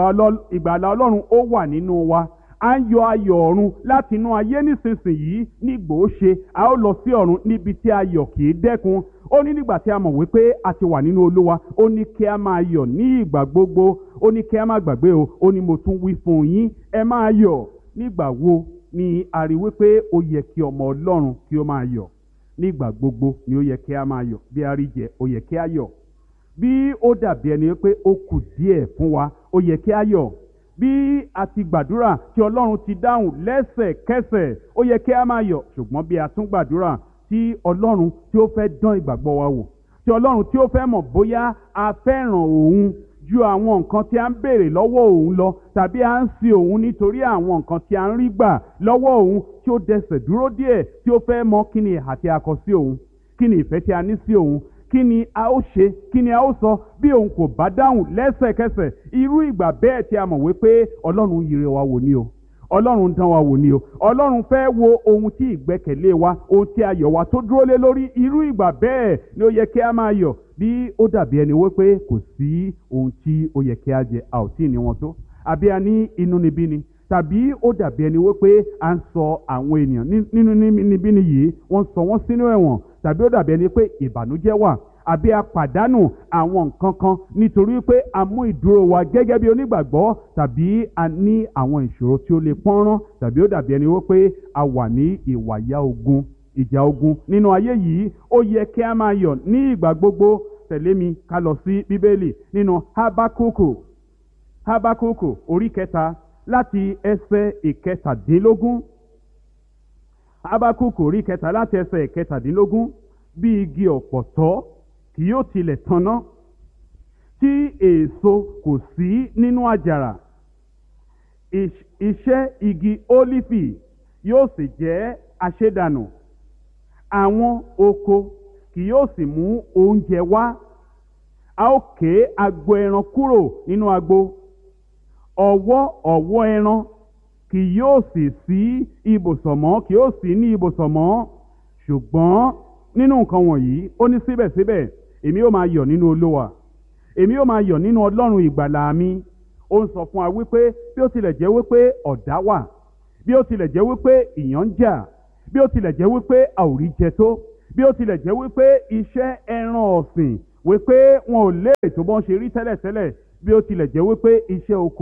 ìgbàlà Ọlọ́run ó wà nínú wa. À ń yọ ayọ̀ ọ̀run láti inú ayé nísinsìnyí. Nígbò ó ṣe a ó lọ sí ọ̀run níbi tí ayọ̀ kì í dẹ́kun. Ó ní nígbà tí a mọ̀ wípé a ti wà nínú Olúwa, ó ní kí a máa yọ̀ ní ìgbà gbogbo. Ó ní kí a má gbàgbé o, ó ní mo tún wí fún yín ẹ máa yọ̀. Nígbà wo ni a rí wípé ó yẹ kí ọmọ Ọlọ́run kí ó máa yọ̀? Nígbà gbogbo ni ó yẹ kí a máa yọ̀. Bí a rí jẹ, ó yẹ kí a yọ̀. Bí ó dàbí ẹni pé ó kù díẹ̀ fún wa, ó yẹ kí a yọ̀. Bí a ti gbàdúrà tí Ọlọ́run ti dáhùn lẹ́sẹ̀kẹsẹ̀, ó yẹ kí a máa yọ̀. Ṣùgbọ́n bí a tún gbàdúrà tí Ọlọ́run tí ó fẹ́ dán ìgbàgbọ́ wa wò, tí Ọlọ́run tí ó fẹ́ mọ̀ bóyá a fẹ́ràn òun ju àwọn nǹkan tí a ń béèrè lọ́wọ́ òun lọ, tàbí a ń sin òun nítorí àwọn nǹkan tí a ń rí gbà lọ́wọ́ òun, tí ó dẹsẹ̀ dúró díẹ̀, tí ó fẹ́ mọ̀ kí ni ìhà tí a kọ sí òun, kí ni ìfẹ́ tí a ní sí òun, kí ni a ó ṣe, kí ni a ó sọ bí òun kò bá dáhùn lẹ́sẹ̀kẹsẹ̀. Irú ìgbà bẹ́ẹ̀ tí a mọ̀ wípé Ọlọ́run yìrè wa wò ni o, Ọlọ́run dán wa wò ni o, Ọlọ́run fẹ́ wo ohun tí ìgbẹ́kẹ̀lé wa, ohun tí ayọ̀ wa tó dúró lé lórí. Irú ìgbà bẹ́ẹ̀ ni ó yẹ kí a máa yọ̀. Bí ó dàbí ẹni wípé kò sí ohun tí ó yẹ kí a jẹ, a ò tí ì ní wọn tó, àbí a ní inúnibíni, tàbí ó dàbí ẹni wípé à ń sọ àwọn ènìyàn nínú inúnibíni yìí, wọ́n sọ wọ́n sínú ẹ̀wọ̀n, tàbí ó dàbí ẹni pé ìbànújẹ́ wà, àbí a pàdánù àwọn nǹkan kan nítorí pé a mú ìdúró wa gẹ́gẹ́ bí onígbàgbọ́, tàbí a ní àwọn ìṣòro tí ó lè pọ́nrán, tàbí ó dàbí ẹni wípé a wà ní ìwàyà ogun, ìjà ogun nínú ayé yìí. Ó yẹ kí a máa yọ̀ ní ìgbà gbogbo. Tẹ̀lé mi ká lọ sí Bíbélì nínú Hábákúkù, Hábákúkù orí kẹta láti ẹsẹ̀ ìkẹtàdínlógún. Hábákúkù orí kẹta láti ẹsẹ̀ ìkẹtàdínlógún. Bí igi ọ̀pọ̀tọ́ kì yóò tilẹ̀ tanná, tí èso kò sí nínú àjàrà, iṣẹ́ igi ólífì yóò sì jẹ́ àṣedànù. Àwọn oko kì yóò sì mú oúnjẹ wá. A ó ké agbo ẹran kúrò nínú agbo, ọ̀wọ́ ọ̀wọ́ ẹran kì yóò sì sí ibùsọ̀ mọ́, kì yóò sí ní ibùsọ̀ mọ́. Ṣùgbọ́n nínú nǹkan wọ̀nyí, ó ní síbẹ̀síbẹ̀ èmi ó máa yọ̀ nínú Olúwa, èmi ó máa yọ̀ nínú Ọlọ́run ìgbàlà mi. Ó ń sọ fún wa wípé bí ó tilẹ̀ jẹ́ wípé ọ̀dá wà, bí ó tilẹ̀ jẹ́ wípé ìyàn ń jà, bí ó tilẹ̀ jẹ́ wípé a ò rí jẹ tó, bí ó tilẹ̀ jẹ́ wípé iṣẹ́ ẹran ọ̀sìn wípé wọn ò lè tó bọ́n ṣe rí tẹ́lẹ̀tẹ́lẹ̀, bí ó tilẹ̀ jẹ́ wípé iṣẹ́ oko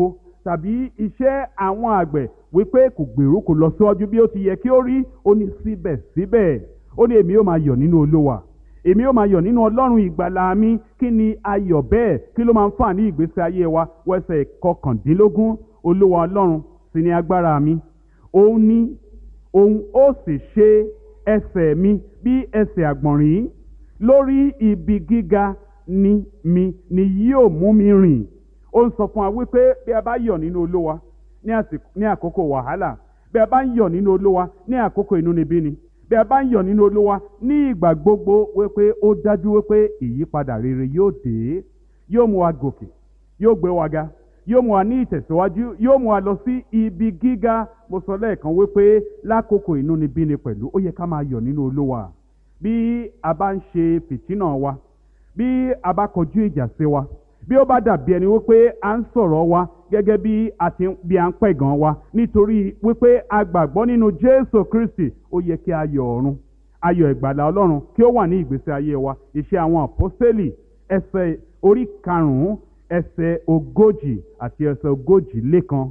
tàbí iṣẹ́ àwọn àgbẹ̀ wípé kò gbèrú kò lọ síwájú bí ó ti yẹ kí ó rí, ó ní síbẹ̀síbẹ̀ ó ní èmi yóò máa yọ̀ nínú Olúwa, èmi yóò máa yọ̀ nínú Ọlọ́run ìgbàlà mi. Kí ni ayọ̀ bẹ́ẹ̀? Kí ló máa ń fà ní ìgbésí ayé wa? Wẹ́sẹ̀ kọkàndínlógún, Olúwa Ọlọ́run sì ni agbára mi, òun ni òun ó sì ṣe ẹsẹ̀ mi bí ẹsẹ̀ àgbọ̀nrín, lórí ibi gíga ni mi ni yóò mú mi rìn. Ó ń sọ fún wa wípé bí a bá yọ̀ nínú Olúwa ní àkókò wàhálà, bí a bá ń yọ̀ nínú Olúwa ní àkókò inúnibíni, bí a bá ń yọ̀ nínú Olúwa ní ìgbà gbogbo, wípé ó dájú wípé ìyípadà rere yóò dé, yóò mú wa gòkè, yóò gbé wa ga, yóò mú wa ní ìtẹ̀síwájú, yóò mú wa lọ sí ibi gíga. Mo sọ lẹ́ẹ̀kan wípé lákòókò inúnibíni pẹ̀lú ó yẹ ká máa yọ̀ nínú Olúwa. Bí a bá ń ṣe fìtínà wa, bí a bá kọjú ìjà sí wa, bí ó bá dàbí ẹni wípé à ń sọ̀rọ̀ wa gẹ́gẹ́ bí a ti bí à ń pẹ̀gàn wa nítorí wípé a gbàgbọ́ nínú Jésù Kristi, ó yẹ kí ayọ̀ ọ̀run, ayọ̀ ìgbàlà Ọlọ́run kí ó wà ní ìgbésí ayé wa. Iṣẹ́ àwọn àpọ́sítélì ẹsẹ̀ orí karùn-ún ẹsẹ̀ ogójì àti ẹsẹ̀ ogójì lékan.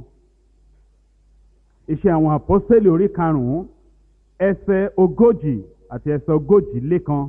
Iṣẹ́ àwọn àpọ́sítélì orí karùn-ún ẹsẹ̀ ogójì àti ẹsẹ̀ ogójì lékan.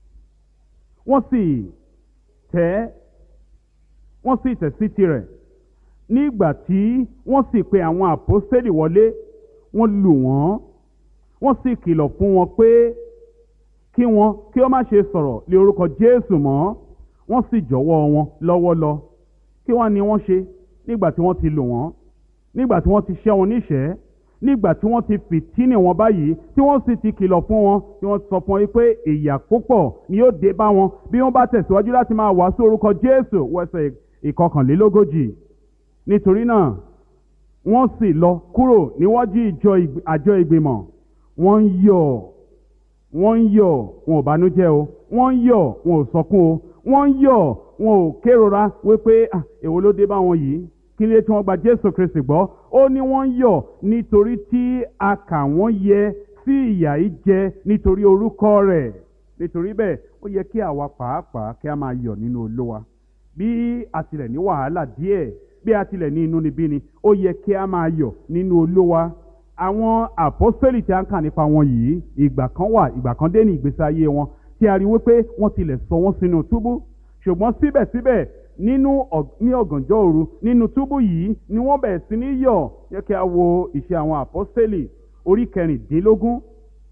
Wọ́n sì tẹ́ wọ́n sì tẹ̀ sí tirẹ̀. Nígbà tí wọ́n sì pe àwọn àpọ́sítélì wọlé, wọ́n lù wọ́n, wọ́n sì kìlọ̀ fún wọn pé kí wọn kí ó má ṣe sọ̀rọ̀ lé orúkọ Jésù mọ́. Wọ́n sì jọ̀wọ́ wọn lọ́wọ́ lọ. Kí wọ́n ní wọ́n ṣe nígbà tí wọ́n ti lù wọ́n, nígbà tí wọ́n ti ṣẹ́ wọn níṣẹ́, nígbà tí wọ́n ti fìtínì wọn báyìí, tí wọ́n sì ti kìlọ̀ fún wọn, tí wọ́n sọ fún wọn pé ìyà púpọ̀ ni yóò dé bá wọn bí wọ́n bá tẹ̀síwájú láti máa wàásù orúkọ Jésù. Wẹ́sẹ̀ ìkọkànlélógójì. Nítorí náà wọ́n sì lọ kúrò níwájú ìjọ àjọ ìgbìmọ̀, wọ́n ń yọ̀ wọ́n ń yọ̀ wọn ò bànújẹ́ o, wọ́n ń yọ̀ wọn ò sọkún o, wọ́n ń yọ̀ wọn ò kérora wípé ah èwo ló dé bá wọn yìí, kí ló dé tí wọ́n gba Jésù Kristi gbọ́. Ó ní wọ́n ń yọ̀ nítorí tí a kà wọ́n yẹ sí ìyà yìí jẹ nítorí orúkọ rẹ̀. Nítorí bẹ́ẹ̀ ó yẹ kí àwa pàápàá kí a máa yọ̀ nínú Olúwa. Bí a tilẹ̀ ní wàhálà díẹ̀, bí a tilẹ̀ ní inúnibíni, ó yẹ kí a máa yọ̀ nínú Olúwa. Àwọn àpọ́sítélì tí a ń kà nípa wọn yìí, ìgbà kan wà, ìgbà kan dé ní ìgbésí ayé wọn tí a rí wípé wọ́n tilẹ̀ sọ wọ́n sínú túbú, ṣùgbọ́n síbẹ̀síbẹ̀ nínú ní ọ̀gànjọ́ òru nínú túbú yìí ni wọ́n bẹ̀rẹ̀ sí ní yọ̀. Yẹ kí a wo Iṣẹ́ àwọn àpọ́sítélì orí kẹrìndínlógún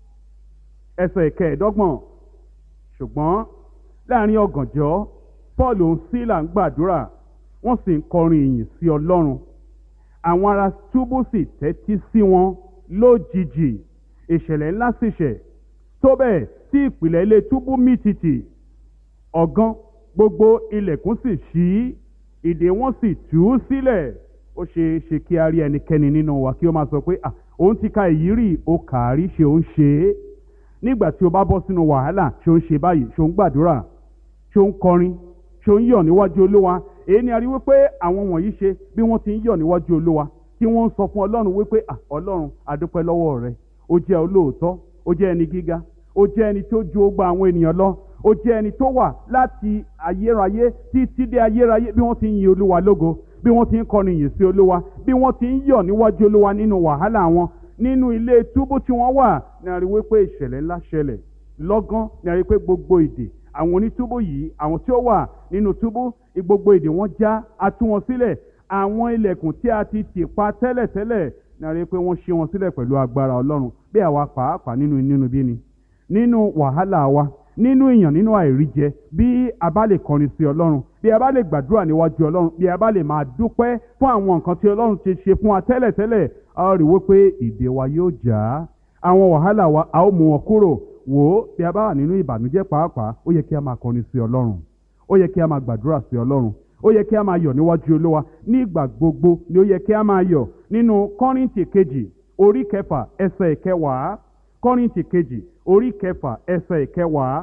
ẹsẹ̀ kẹẹ̀ẹ́dọ́gbọ̀n. Ṣùgbọ́n láàrin ọ̀gànjọ́ Paul òun Sílà ń gbàdúrà, wọ́n sì ń kọrin ìyìn sí Ọlọ́run. Àwọn ará túbú sì tẹ́tí sí wọn. Lójijì ìṣẹ̀lẹ̀ ńlá sì ṣẹ̀, tó bẹ́ẹ̀ tí ìpìlẹ̀ ilé túbú mì tìtì. Ọ̀gán gbogbo ilẹ̀kùn sì ṣí, ìdè wọn sì tú sílẹ̀. Ó ṣe é ṣe kí a rí ẹnikẹ́ni nínú wa kí ó máa sọ pé à òun ti ka èyí rí, ó kà á rí, ṣe òun ṣe é. Nígbà tí o bá bọ́ sínú wàhálà, ṣe òun ṣe báyìí, ṣe òun gbàdúrà, ṣe òun kọrin, ṣe òun yọ̀ níwájú Olúwa. Èyí ni a rí wípé àwọn wọ̀nyí ṣe bí wọ́n ti ń yọ̀ níwájú Olúwa, tí wọ́n ń sọ fún Ọlọ́run wípé à Ọlọ́run adúpẹ́ lọ́wọ́ rẹ, ó jẹ́ olóòótọ́, ó jẹ́ ẹni gíga, ó jẹ́ ẹni tó ju ogba àwọn ènìyàn lọ, ó jẹ́ ẹni tó wà láti ayérayé títí dé ayérayé. Bí wọ́n ti ń yin Olúwa lógo, bí wọ́n ti ń kọrin ìyìn sí Olúwa, bí wọ́n ti ń yọ̀ níwájú Olúwa nínú wàhálà wọn, nínú ilé túbú tí wọ́n wà, ní a rí wípé ìṣẹ̀lẹ̀ ńlá ṣẹlẹ̀. Lọ́gán ní a rí pé gbogbo ìdè àwọn onítúbú yìí, àwọn tí ó wà nínú túbú, gbogbo ìdè wọn já, a tú wọn sílẹ̀. Àwọn ilẹ̀kùn tí a ti tì pa tẹ́lẹ̀tẹ́lẹ̀, ní a rí pé wọ́n ṣí wọn sílẹ̀ pẹ̀lú agbára Ọlọ́run. Bí àwa pàápàá nínú inúnibíni, nínú wàhálà wa, nínú ìyàn, nínú àìríjẹ, bí a bá lè kọrin sí Ọlọ́run, bí a bá lè gbàdúrà níwájú Ọlọ́run, bí a bá lè máa dúpẹ́ fún àwọn nǹkan tí Ọlọ́run ti ṣe fún wa tẹ́lẹ̀tẹ́lẹ̀, a ó rí wípé ìdè wa yóò já, àwọn wàhálà wa a ó mú wọn kúrò. Wò ó, bí a bá wà nínú ìbànújẹ́ pàápàá, ó yẹ kí a máa kọrin sí Ọlọ́run, ó yẹ kí a máa gbàdúrà sí Ọlọ́run, ó yẹ kí a máa yọ̀ níwájú Olúwa. Nígbà gbogbo ni ó yẹ kí a máa yọ̀. Nínú Kọ́ríńtì kejì orí kẹfà ẹsẹ̀ ìkẹwàá, Kọ́ríńtì kejì orí kẹfà ẹsẹ̀ ìkẹwàá.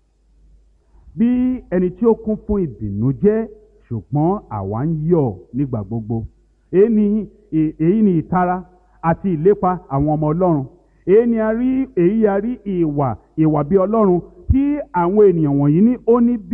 Bí ẹni tí ó kún fún ìbìnújẹ́, ṣùgbọ́n àwa ń yọ̀ nígbà gbogbo. Èyí ni èyí ni ìtara àti ìlépa àwọn ọmọ Ọlọ́run. Èyí ni a rí èyí a rí ìwà ìwà bí Ọlọ́run tí àwọn ènìyàn wọ̀nyí ní ó ní bí